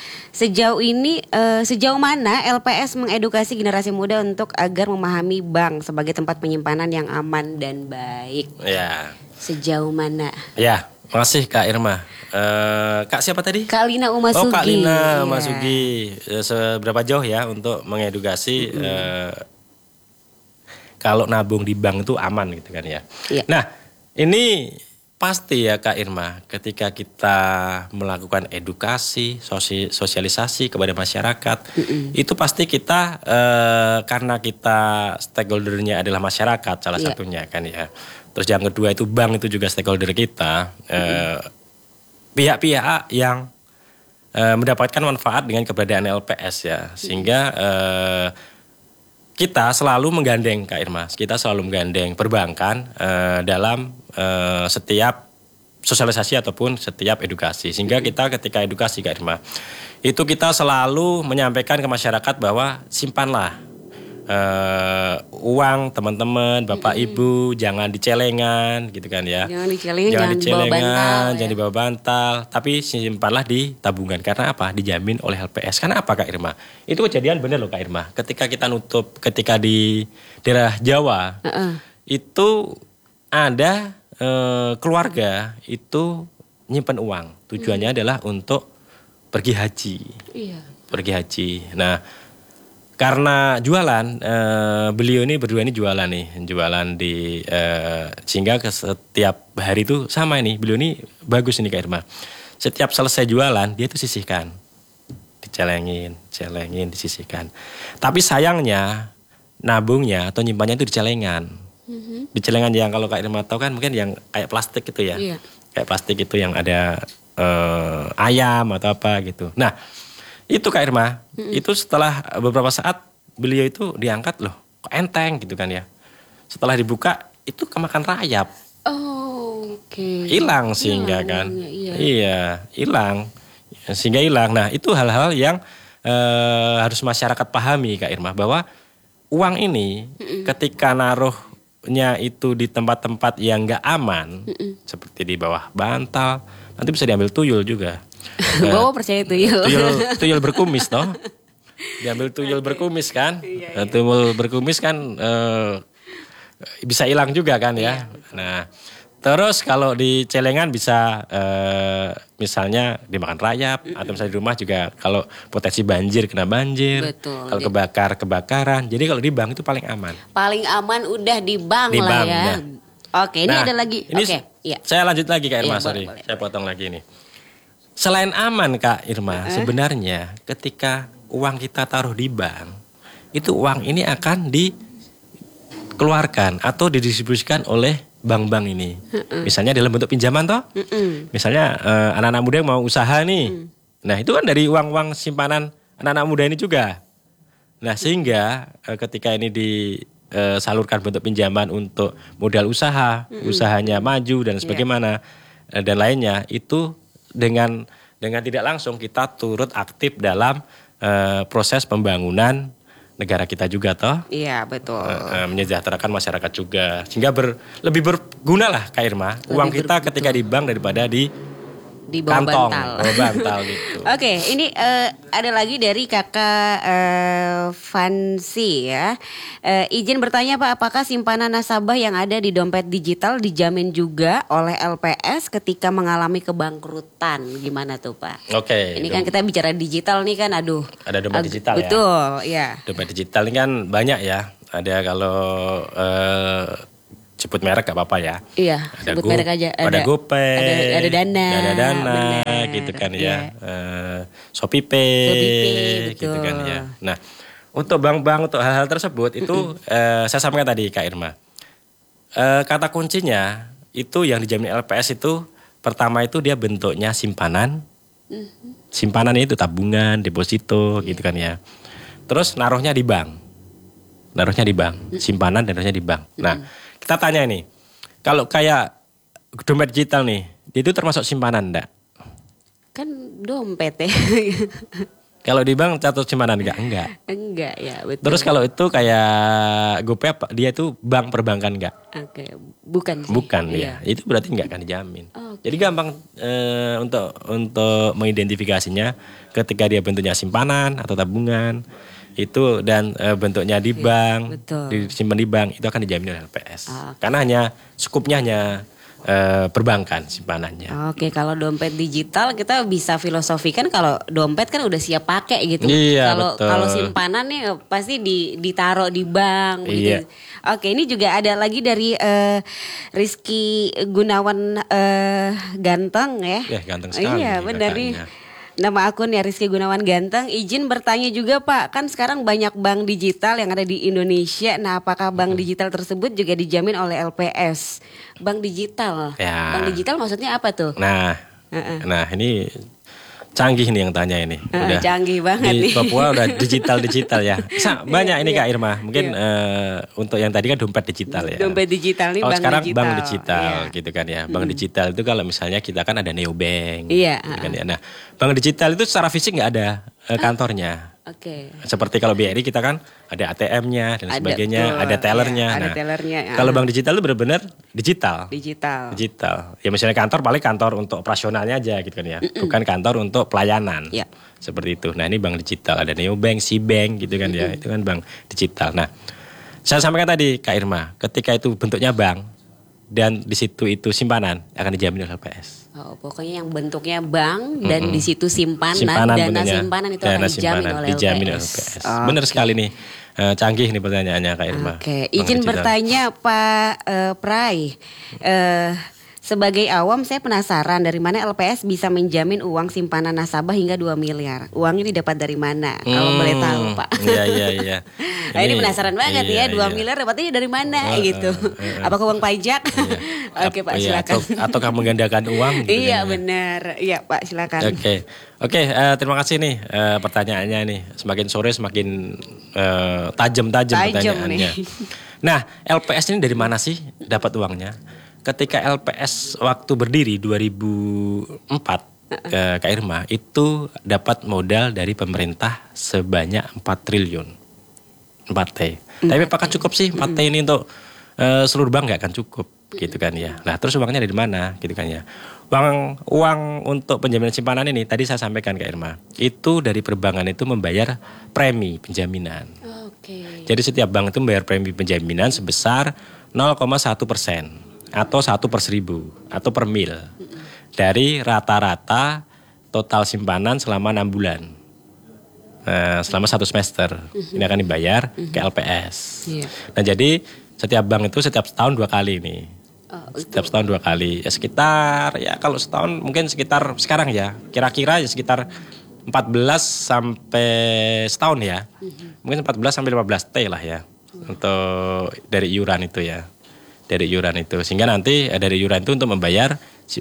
sejauh mana LPS mengedukasi generasi muda untuk agar memahami bank sebagai tempat penyimpanan yang aman dan baik? Ya. Sejauh mana? Ya, makasih Kak Irma. Kak siapa tadi? Kak Lina Umasugi. Oh Kak Lina Umasugi. Seberapa jauh ya untuk mengedukasi kalau nabung di bank itu aman gitu kan ya. Nah ini pasti ya Kak Irma, ketika kita melakukan edukasi, sosialisasi kepada masyarakat, itu pasti kita karena kita stakeholdernya adalah masyarakat salah satunya kan ya. Terus yang kedua itu bank itu juga stakeholder kita, pihak-pihak yang mendapatkan manfaat dengan keberadaan LPS ya, sehingga kita selalu menggandeng Kak Irma, kita selalu menggandeng perbankan dalam setiap sosialisasi ataupun setiap edukasi. Sehingga kita ketika edukasi Kak Irma, itu kita selalu menyampaikan ke masyarakat bahwa simpanlah uang teman-teman, bapak ibu, jangan dicelengan gitu kan ya. Jangan dicelengan, jangan dibawa bantal, tapi simpanlah di tabungan. Karena apa? Dijamin oleh LPS. Karena apa Kak Irma? Itu kejadian benar loh Kak Irma. Ketika kita nutup, ketika di daerah Jawa, itu ada keluarga itu nyimpan uang. Tujuannya adalah untuk pergi haji. Pergi haji. Nah, karena jualan, beliau ini berdua ini jualan di sehingga ke setiap hari itu sama ini, beliau ini bagus ini Kak Irma. Setiap selesai jualan dia itu sisihkan, dicelengin, disisihkan. Tapi sayangnya nabungnya atau nyimpannya itu di celengan, di celengan yang kalau Kak Irma tahu kan mungkin yang kayak plastik itu ya, kayak plastik itu yang ada ayam atau apa gitu. Nah itu Kak Irma, itu setelah beberapa saat beliau itu diangkat loh, kok enteng gitu kan ya. Setelah dibuka itu kemakan rayap. Hilang sehingga kan. Hilang. Sehingga hilang. Nah itu hal-hal yang harus masyarakat pahami Kak Irma, bahwa uang ini ketika naruhnya itu di tempat-tempat yang gak aman, seperti di bawah bantal, nanti bisa diambil tuyul juga. Bawa percaya tuyul berkumis toh. Diambil tuyul berkumis kan. Tuyul berkumis kan bisa hilang juga kan ya. Nah, terus kalau di celengan bisa misalnya dimakan rayap, atau misalnya di rumah juga kalau potensi banjir kena banjir. Betul. Kalau kebakaran. Jadi kalau di bank itu paling aman. Paling aman udah di bank lah ya. Ya. Oke, ini ada lagi. Saya lanjut lagi Kak Irma, boleh. Saya potong lagi ini. Selain aman Kak Irma, sebenarnya ketika uang kita taruh di bank, itu uang ini akan dikeluarkan atau didistribusikan oleh bank-bank ini. Misalnya dalam bentuk pinjaman toh. Misalnya anak-anak muda yang mau usaha nih. Nah itu kan dari uang-uang simpanan anak-anak muda ini juga. Nah sehingga ketika ini disalurkan bentuk pinjaman untuk modal usaha, usahanya maju dan sebagaimana dan lainnya, itu dengan tidak langsung kita turut aktif dalam proses pembangunan negara kita juga toh. Iya, betul. Menyejahterakan masyarakat juga. Sehingga lebih berguna lah Kak Irma. Uang kita ketika di bank daripada di bawah kantong, bantal. bawah bantal gitu. Oke, ini ada lagi dari kakak Fancy ya. Izin bertanya Pak, apakah simpanan nasabah yang ada di dompet digital dijamin juga oleh LPS ketika mengalami kebangkrutan? Gimana tuh Pak? Oke. Ini kan kita bicara digital nih kan, aduh. Ada dompet digital ya. Betul, ya. Dompet digital ini kan banyak ya. Ada kalau sebut merek gak apa-apa ya. Iya, sebut merek aja. Ada GoPay, ada Dana, bener. Gitu kan ya. ShopeePay, gitu kan ya. Nah, untuk bank-bank untuk hal-hal tersebut itu saya sampaikan tadi Kak Irma. Kata kuncinya itu yang dijamin LPS itu pertama itu dia bentuknya simpanan. Simpanan itu tabungan, deposito gitu kan ya. Terus naruhnya di bank. Simpanan dan naruhnya di bank. Nah, kita tanya ini, kalau kayak dompet digital nih, itu termasuk simpanan enggak? Kan dompet ya. Kalau di bank catat simpanan enggak? Enggak ya, betul. Terus kalau itu kayak GoPay, dia itu bank perbankan enggak? Oke, bukan sih. Bukan ya, itu berarti enggak akan dijamin. Jadi gampang untuk mengidentifikasinya ketika dia bentuknya simpanan atau tabungan. Itu dan bentuknya di bank, disimpan di bank, itu akan dijamin oleh LPS. Karena hanya skupnya hanya perbankan simpanannya. Oke, kalau dompet digital kita bisa filosofikan kalau dompet kan udah siap pakai gitu. Iya, kalau simpanan nih pasti ditaruh di bank gitu. Oke, ini juga ada lagi dari Rizky Gunawan Ganteng ya. Ganteng sekali. Iya, benar nih. Nama akunnya Rizky Gunawan Ganteng. Izin bertanya juga Pak, kan sekarang banyak bank digital yang ada di Indonesia. Nah, apakah bank digital tersebut juga dijamin oleh LPS? Bank digital. Ya. Bank digital maksudnya apa tuh? Nah ini canggih nih yang tanya ini. Udah canggih banget di nih. Papua udah digital ya. Banyak ini Kak Irma. Mungkin untuk yang tadi kan dompet digital ya. Dompet digital nih bank sekarang digital. Bank digital gitu kan ya. Bank digital itu kalau misalnya kita kan ada neobank. Iya. Gitu kan ya. Nah, bank digital itu secara fisik nggak ada kantornya. Oke. Seperti kalau BRI kita kan ada ATM-nya dan sebagainya, ada tellernya. Ya, ada tellernya. Kalau bank digital itu benar-benar digital. Ya misalnya kantor paling kantor untuk operasionalnya aja gitu kan ya. Bukan kantor untuk pelayanan. Ya. Seperti itu. Nah, ini bank digital, ada neobank, SeaBank gitu kan ya. Itu kan bank digital. Nah, saya sampaikan tadi Kak Irma, ketika itu bentuknya bank dan di situ itu simpanan akan dijamin oleh LPS. Pokoknya yang bentuknya bank dan di situ simpanan dana simpanan itu akan dijamin oleh LPS. Benar sekali nih. Canggih nih pertanyaannya Kak Irma. Oke, izin bertanya Pak Prai. Sebagai awam saya penasaran dari mana LPS bisa menjamin uang simpanan nasabah hingga 2 miliar. Uang ini dapat dari mana? Kalau boleh tahu Pak. Iya. Ini penasaran banget ya, 2 miliar dapatnya dari mana gitu. Apakah uang pajak? Oke Pak, silakan. Atau kamu menggandakan uang gitu. Iya benar. Iya Pak, silakan. Oke, terima kasih nih pertanyaannya nih. Semakin sore semakin tajam pertanyaannya. Nah, LPS ini dari mana sih dapat uangnya? Ketika LPS waktu berdiri 2004 Kak Irma itu dapat modal dari pemerintah sebanyak 4 triliun 4T. Tapi apakah cukup sih 4T ini untuk seluruh bank? Gak akan cukup gitu kan ya. Nah terus uangnya dari mana gitu kan ya. Uang untuk penjaminan simpanan ini tadi saya sampaikan Kak Irma, itu dari perbankan itu membayar premi penjaminan. Jadi setiap bank itu membayar premi penjaminan sebesar 0,1% atau 1/1000 atau per mil dari rata-rata total simpanan selama 6 bulan. Selama 1 semester ini akan dibayar ke LPS. Nah jadi setiap bank itu setiap setahun 2 kali nih. Setiap setahun 2 kali. Ya sekitar ya kalau setahun mungkin sekitar sekarang ya kira-kira ya sekitar 14 sampai setahun ya. Mungkin 14 sampai 15 T lah ya untuk dari iuran itu ya. Dari iuran itu sehingga nanti dari iuran itu untuk membayar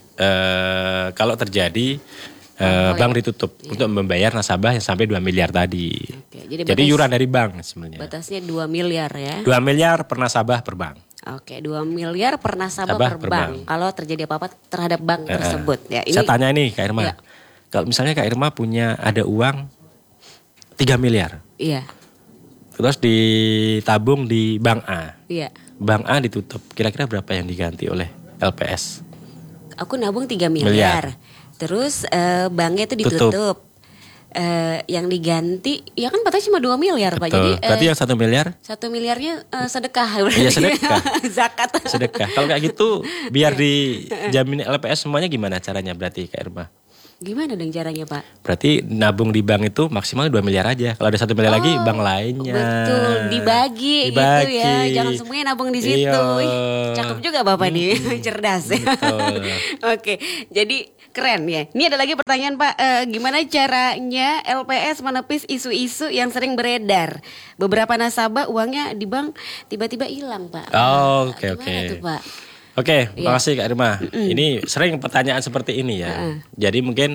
kalau terjadi bank ditutup untuk membayar nasabah yang sampai 2 miliar tadi. Jadi iuran dari bank sebenarnya. Batasnya 2 miliar ya. 2 miliar per nasabah per bank. Oke, 2 miliar per nasabah per bank. Kalau terjadi apa-apa terhadap bank tersebut ya. Ini saya tanya nih Kak Irma. Kalau misalnya Kak Irma punya ada uang 3 miliar. Iya. terus ditabung di bank A. Iya. Bank A ditutup. Kira-kira berapa yang diganti oleh LPS? Aku nabung 3 miliar. Terus banknya itu ditutup. Yang diganti ya kan katanya cuma 2 miliar Pak. Jadi berarti yang 1 miliar? 1 miliarnya sedekah. Iya sedekah. Zakat. Sedekah. Kalau kayak gitu biar dijamin LPS semuanya gimana caranya berarti Kak Irma? Gimana dong caranya Pak? Berarti nabung di bank itu maksimal 2 miliar aja. Kalau ada 1 miliar lagi bank lainnya. Betul, dibagi gitu ya. Jangan semuanya nabung di situ. Iya. Cakep juga Bapak nih, cerdas ya. Oke, jadi keren ya. Ini ada lagi pertanyaan Pak, gimana caranya LPS menepis isu-isu yang sering beredar? Beberapa nasabah uangnya di bank tiba-tiba hilang Pak. Oke. Gimana tuh Pak? Oke, makasih Kak Irma. Ini sering pertanyaan seperti ini ya. Jadi mungkin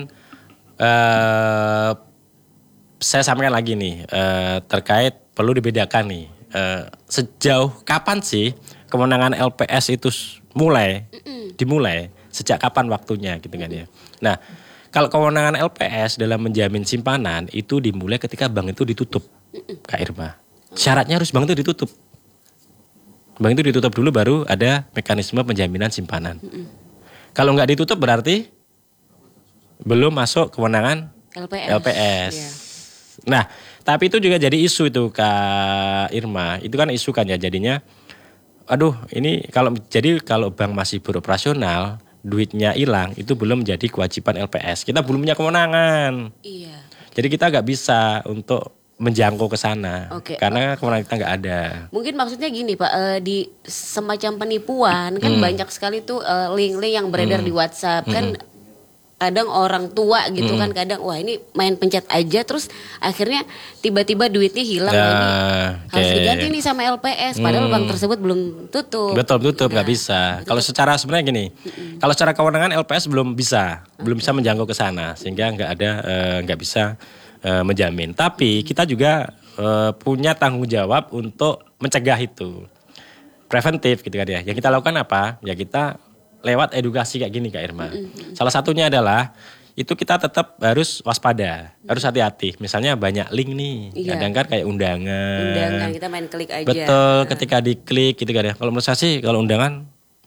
saya sampaikan lagi nih terkait perlu dibedakan nih sejauh kapan sih kewenangan LPS itu dimulai, sejak kapan waktunya gitu kan ya. Nah, kalau kewenangan LPS dalam menjamin simpanan itu dimulai ketika bank itu ditutup, Kak Irma. Syaratnya harus bank itu ditutup. Bank itu ditutup dulu baru ada mekanisme penjaminan simpanan. Kalau nggak ditutup berarti belum masuk kewenangan LPS. Yeah. Nah, tapi itu juga jadi isu itu Kak Irma. Itu kan isu kan ya jadinya. Aduh, ini kalau bank masih beroperasional, duitnya hilang, itu belum menjadi kewajiban LPS. Kita belum punya kewenangan. Iya. Jadi kita nggak bisa untuk menjangkau ke sana, karena kewenangan kita nggak ada. Mungkin maksudnya gini Pak, di semacam penipuan kan banyak sekali tuh link-link yang beredar di WhatsApp kan. Kadang orang tua gitu kan, kadang wah ini main pencet aja terus akhirnya tiba-tiba duitnya hilang. Ini harus diganti nih sama LPS padahal bank tersebut belum tutup. Betul nggak bisa. Kalau secara sebenarnya gini, kalau secara kewenangan LPS belum bisa menjangkau ke sana sehingga nggak bisa menjamin. Tapi kita juga punya tanggung jawab untuk mencegah itu, preventif gitu kan ya. Yang kita lakukan apa? Ya kita lewat edukasi kayak gini Kak Irma. Salah satunya adalah itu kita tetap harus waspada, harus hati-hati. Misalnya banyak link nih, kadang kan kayak undangan kita main klik aja. Betul, ketika diklik gitu kan ya. Kalau menurut saya sih kalau undangan,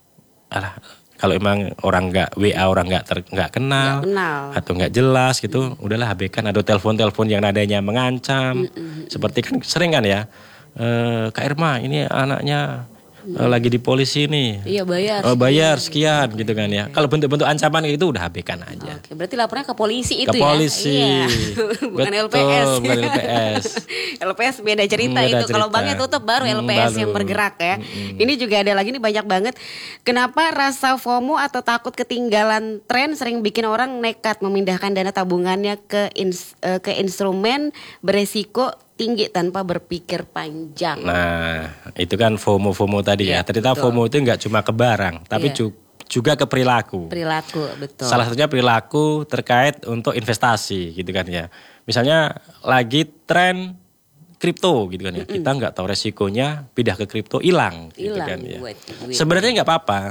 kalau emang orang nggak WA orang nggak kenal atau nggak jelas gitu, udahlah abaikan. Ada telepon yang nadanya mengancam, seperti kan sering kan ya. Kak Irma ini anaknya lagi di polisi nih. Iya bayar. Bayar sekian gitu kan ya. Kalau bentuk-bentuk ancaman itu udah abaikan aja. Oke, berarti lapornya ke polisi itu ya. Ke polisi. Iya. Bukan betul, LPS. Bukan LPS. LPS beda cerita itu. Kalau banknya tutup baru LPS yang bergerak ya. Ini juga ada lagi nih banyak banget. Kenapa rasa FOMO atau takut ketinggalan tren sering bikin orang nekat memindahkan dana tabungannya ke instrumen beresiko tinggi tanpa berpikir panjang. Nah, itu kan FOMO tadi ya. Ternyata betul. FOMO itu nggak cuma ke barang, tapi juga ke perilaku. Perilaku, betul. Salah satunya perilaku terkait untuk investasi gitu kan ya. Misalnya lagi tren kripto gitu kan ya. Kita nggak tahu resikonya pindah ke kripto hilang gitu kan ya. Sebenarnya nggak apa-apa.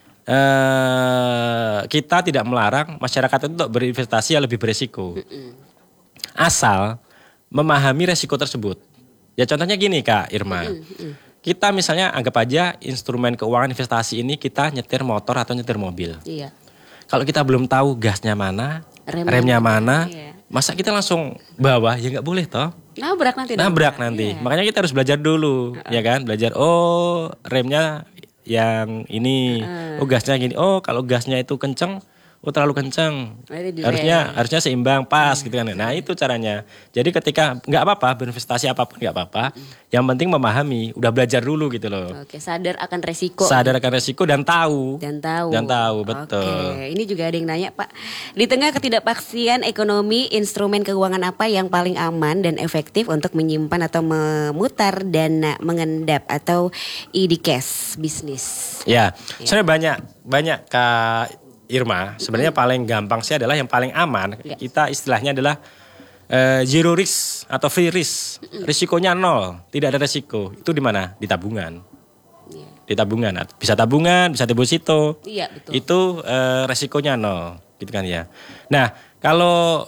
Kita tidak melarang masyarakat itu untuk berinvestasi yang lebih beresiko. Asal memahami resiko tersebut. Ya contohnya gini Kak Irma. Kita misalnya anggap aja instrumen keuangan investasi ini kita nyetir motor atau nyetir mobil. Iya. Kalau kita belum tahu gasnya mana, remnya mana, masa kita langsung bawa ya nggak boleh toh. Nabrak nanti. Iya. Makanya kita harus belajar dulu, ya kan? Belajar remnya yang ini, gasnya gini. Kalau gasnya itu kenceng, terlalu kencang, harusnya seimbang pas gitu kan. Nah itu caranya. Jadi ketika nggak apa-apa berinvestasi apapun nggak apa-apa, yang penting memahami, udah belajar dulu gitu loh. Oke, sadar akan resiko. Dan tahu. Betul. Oke, ini juga ada yang nanya Pak. Di tengah ketidakpastian ekonomi, instrumen keuangan apa yang paling aman dan efektif untuk menyimpan atau memutar dana mengendap atau cash bisnis? Ya, sebenarnya banyak Kak Irma, sebenarnya paling gampang sih adalah yang paling aman. Kita istilahnya adalah zero risk atau free risk. Risikonya 0, tidak ada risiko. Itu di mana? Di tabungan. Di tabungan. Bisa tabungan, bisa deposito. Iya, betul. Itu risikonya 0, gitu kan ya. Nah, kalau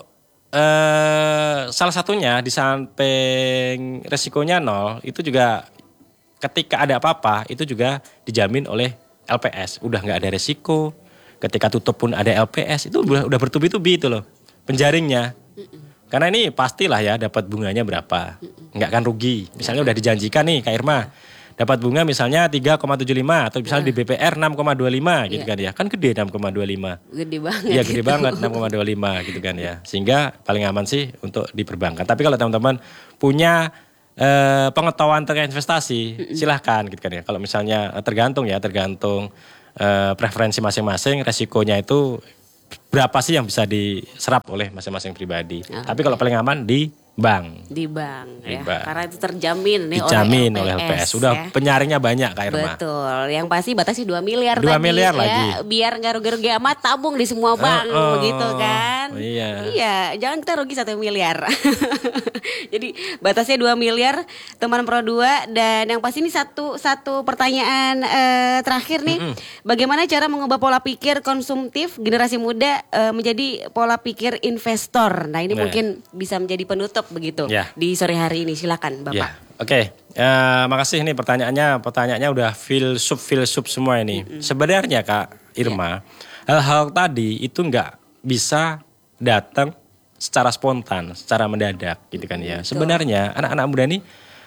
salah satunya di samping resikonya nol, itu juga ketika ada apa-apa itu juga dijamin oleh LPS. Udah nggak ada resiko. Ketika tutup pun ada LPS, itu udah bertubi-tubi itu loh penjaringnya. Karena ini pastilah ya dapat bunganya berapa. Nggak kan rugi. Misalnya udah dijanjikan nih Kak Irma, dapat bunga misalnya 3,75 atau misalnya di BPR 6,25 gitu kan ya. Kan gede 6,25. Gede banget. Iya gede banget 6,25 gitu kan ya. Sehingga paling aman sih untuk di perbankan. Tapi kalau teman-teman punya pengetahuan terkait investasi, silahkan gitu kan ya. Kalau misalnya tergantung preferensi masing-masing, resikonya itu berapa sih yang bisa diserap oleh masing-masing pribadi. Tapi kalau paling aman di bank. Di bank Di ya. bank. Karena itu terjamin nih Dijamin oleh LPS. LPS. Udah ya. penyaringnya banyak Kak Irma. Betul. Yang pasti batasnya 2 miliar 2 tadi. miliar ya. lagi. Biar nggak rugi-rugi amat, tabung di semua bank begitu kan. Iya. Iya, jangan kita rugi 1 miliar. Jadi batasnya 2 miliar teman Pro 2. Dan yang pasti ini satu pertanyaan terakhir nih. Bagaimana cara mengubah pola pikir konsumtif generasi muda menjadi pola pikir investor? Nah, ini mungkin bisa menjadi penutup begitu di sore hari ini. Silakan Bapak. Ya, oke. Makasih nih pertanyaannya udah filsuf semua ini. Sebenarnya Kak Irma, hal-hal tadi itu nggak bisa datang secara spontan, secara mendadak gitu kan ya. Sebenarnya anak-anak muda nih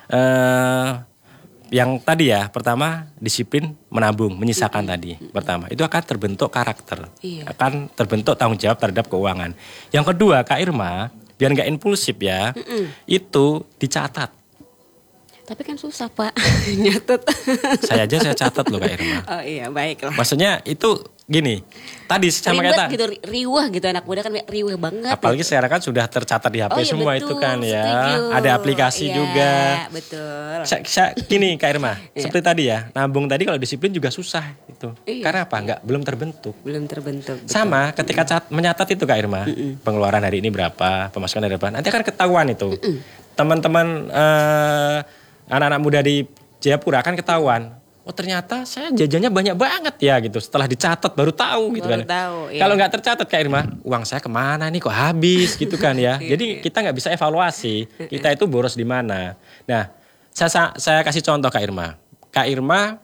yang tadi ya, pertama disiplin menabung, menyisakan tadi. Pertama, itu akan terbentuk karakter. Akan terbentuk tanggung jawab terhadap keuangan. Yang kedua, Kak Irma, biar nggak impulsif ya, itu dicatat. Tapi kan susah Pak, nyatet. Saya catat loh Kak Irma. Oh iya, baiklah. Maksudnya itu gini, tadi sama ribet kata gitu, riwah gitu anak muda kan riwah banget. Apalagi gitu. sekarang kan sudah tercatat di HP semua betul, itu kan ya. setuju. Ada aplikasi juga. Betul. Gini Kak Irma, seperti tadi ya, nabung tadi kalau disiplin juga susah itu. Karena apa? Belum terbentuk. Belum terbentuk. Betul. Sama ketika menyatat itu Kak Irma, pengeluaran hari ini berapa, pemasukan hari berapa, nanti akan ketahuan itu. Teman-teman anak-anak muda di Jayapura akan ketahuan. Oh ternyata saya jajannya banyak banget ya gitu. Setelah dicatat baru tahu gitu kan. Kalau nggak tercatat Kak Irma, uang saya kemana nih kok habis gitu kan ya. Jadi kita nggak bisa evaluasi kita itu boros di mana. Nah saya kasih contoh Kak Irma. Kak Irma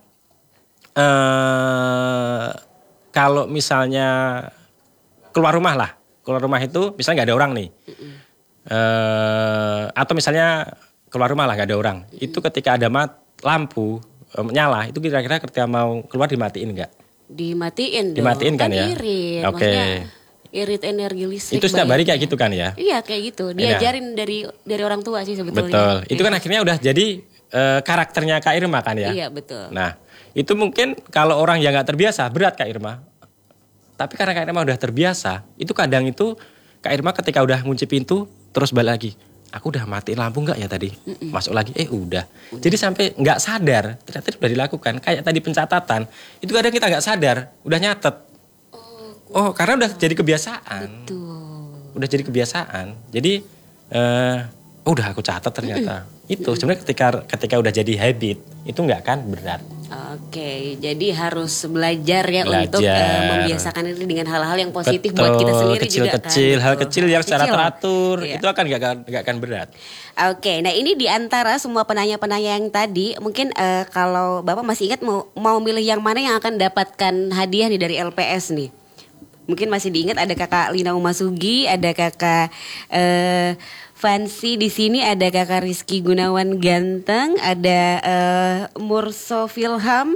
kalau misalnya keluar rumah itu misalnya nggak ada orang nih. Atau misalnya keluar rumah lah nggak ada orang. Itu ketika ada lampu nyala, itu kira-kira ketika mau keluar dimatiin nggak? Dimatiin dong. Dimatiin kan ya? Irit. Oke. Irit energi listrik. Itu setiap hari kayak gitu kan ya? Iya kayak gitu. Diajarin dari orang tua sih sebetulnya. Betul. Itu kan akhirnya udah jadi karakternya Kak Irma kan ya? Iya betul. Nah itu mungkin kalau orang yang nggak terbiasa berat Kak Irma. Tapi karena Kak Irma udah terbiasa, itu kadang itu Kak Irma ketika udah ngunci pintu terus balik lagi. Aku udah matiin lampu nggak ya tadi? Masuk lagi, udah. Jadi sampai nggak sadar, ternyata udah dilakukan. Kayak tadi pencatatan, itu kadang kita nggak sadar, udah nyatet. Karena udah jadi kebiasaan. Betul. Udah jadi kebiasaan. Jadi, udah aku catat ternyata. Itu sebenarnya ketika udah jadi habit, itu nggak kan berat. Oke, jadi harus belajar untuk membiasakan ini dengan hal-hal yang positif. Betul, buat kita sendiri juga kan. Hal kecil yang secara teratur Iya. itu akan nggak akan berat. Oke, nah ini di antara semua penanya-penanya yang tadi, mungkin kalau Bapak masih ingat mau milih yang mana yang akan dapatkan hadiah nih dari LPS nih? Mungkin masih diingat ada Kakak Lina Umasugi, ada Kakak Fancy di sini, ada Kakak Rizky Gunawan Ganteng, ada Murso Filham,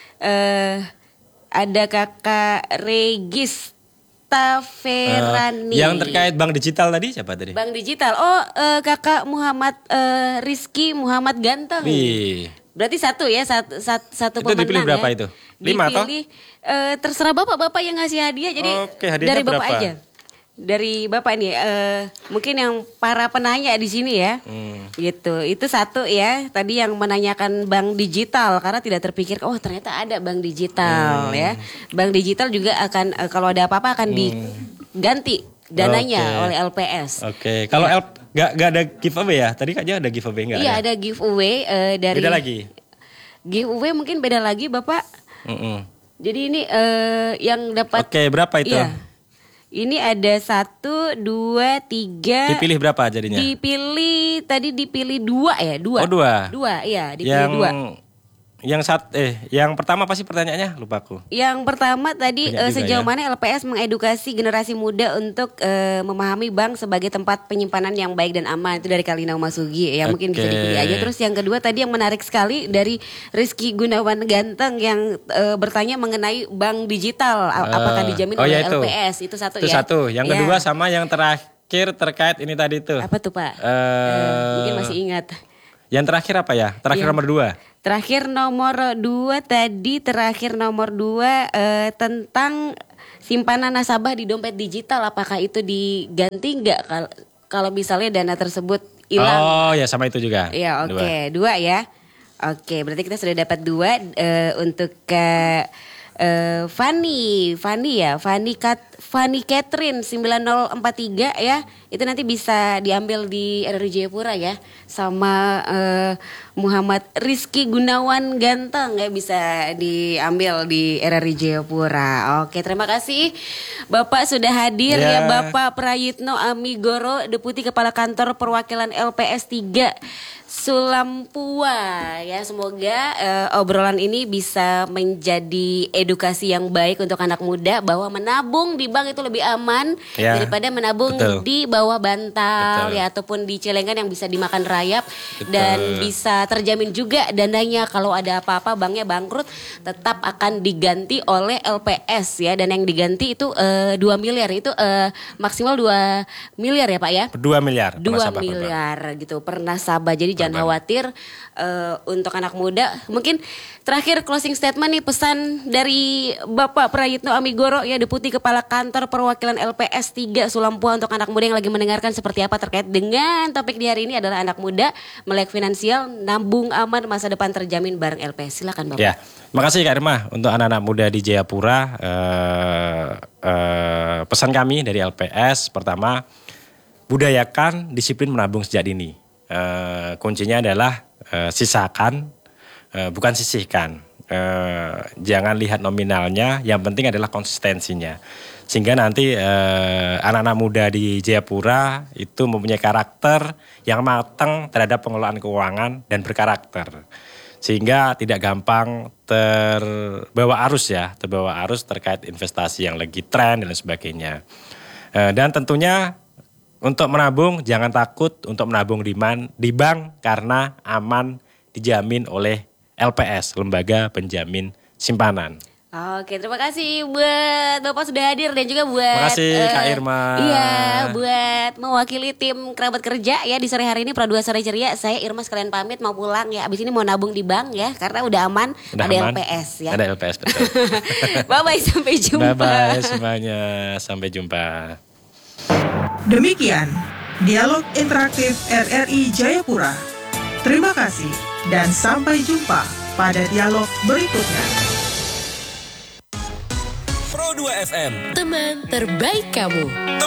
ada Kakak Regis Taverani. Yang terkait bank digital tadi siapa tadi? Bank digital. Kakak Muhammad Rizky Muhammad Ganteng. Berarti satu ya, satu pemenang. Itu dipilih berapa ya? Itu? 5 atau? Terserah Bapak yang ngasih hadiah. Jadi dari Bapak berapa? aja. Dari Bapak nih, mungkin yang para penanya di sini ya, gitu. Itu satu ya. Tadi yang menanyakan bank digital karena tidak terpikir, ternyata ada bank digital ya. Bank digital juga akan kalau ada apa-apa akan diganti dananya oleh LPS. Oke. Kalau nggak ada giveaway ya? Tadi kayaknya ada giveaway nggak? Iya ada giveaway dari. Beda lagi. Giveaway mungkin beda lagi Bapak. Jadi ini yang dapat. Oke, berapa itu? Iya. Ini ada 1, 2, 3. Dipilih berapa jadinya? Dipilih 2 ya, 2. Oh 2. 2, iya, dipilih 2. Yang pertama pasti pertanyaannya lupa aku. Yang pertama tadi sejauh mana LPS mengedukasi generasi muda untuk memahami bank sebagai tempat penyimpanan yang baik dan aman. Itu dari Kalina Masugi ya, mungkin bisa dipilih aja. Terus yang kedua tadi yang menarik sekali dari Rizky Gunawan Ganteng yang bertanya mengenai bank digital, apakah dijamin oleh LPS. Itu satu itu ya. Satu. Yang kedua sama yang terakhir terkait ini tadi tuh. Apa tuh Pak? Mungkin masih ingat. Yang terakhir apa ya? Terakhir nomor 2. Terakhir nomor 2 tadi, tentang simpanan nasabah di dompet digital, apakah itu diganti nggak kalau misalnya dana tersebut hilang? Oh ya, sama itu juga. Ya oke, 2 ya. Oke, berarti kita sudah dapat 2 untuk Fanny Catherine 9043 ya. Itu nanti bisa diambil di RRI Jayapura ya. Sama Muhammad Rizky Gunawan Ganteng ya, bisa diambil di RRI Jayapura. Oke, terima kasih Bapak sudah hadir ya, Bapak Prayitno Amigoro, Deputi Kepala Kantor Perwakilan LPS 3 Sulampua ya. Semoga obrolan ini bisa menjadi edukasi yang baik untuk anak muda bahwa menabung di bank itu lebih aman daripada menabung di bawah bantal ya, ataupun di celengan yang bisa dimakan rayap. Dan bisa terjamin juga dananya kalau ada apa-apa banknya bangkrut tetap akan diganti oleh LPS ya. Dan yang diganti itu 2 miliar itu maksimal 2 miliar ya Pak ya. 2 miliar. 2 miliar gitu per nasabah. Jadi jangan khawatir untuk anak muda. Mungkin terakhir closing statement nih, pesan dari Bapak Prayitno Amigoro ya, Deputi Kepala Kantor Perwakilan LPS 3 Sulampua untuk anak muda yang lagi mendengarkan seperti apa terkait dengan topik di hari ini adalah anak muda, melek finansial, nabung aman, masa depan terjamin bareng LPS. Silakan Bapak. Ya, makasih Kak Irma untuk anak-anak muda di Jayapura. Pesan kami dari LPS pertama, budayakan disiplin menabung sejak dini. Kuncinya adalah sisakan, bukan sisihkan. Jangan lihat nominalnya, yang penting adalah konsistensinya. Sehingga nanti anak-anak muda di Jayapura itu mempunyai karakter yang matang terhadap pengelolaan keuangan dan berkarakter. Sehingga tidak gampang terbawa arus terkait investasi yang lagi tren dan sebagainya. Dan tentunya untuk menabung jangan takut untuk menabung di bank karena aman, dijamin oleh LPS, Lembaga Penjamin Simpanan. Oke, terima kasih buat Bapak sudah hadir dan juga buat terima kasih Kak Irma. Iya, buat mewakili tim kerabat kerja ya di sore hari ini Pro 2 Sore Ceria. Saya Irma sekalian pamit mau pulang ya. Abis ini mau nabung di bank ya karena udah aman, LPS ya. Ada LPS betul. Bye-bye, sampai jumpa. Bye-bye semuanya, sampai jumpa. Demikian dialog interaktif RRI Jayapura. Terima kasih dan sampai jumpa pada dialog berikutnya. Pro 2 FM, teman terbaik kamu.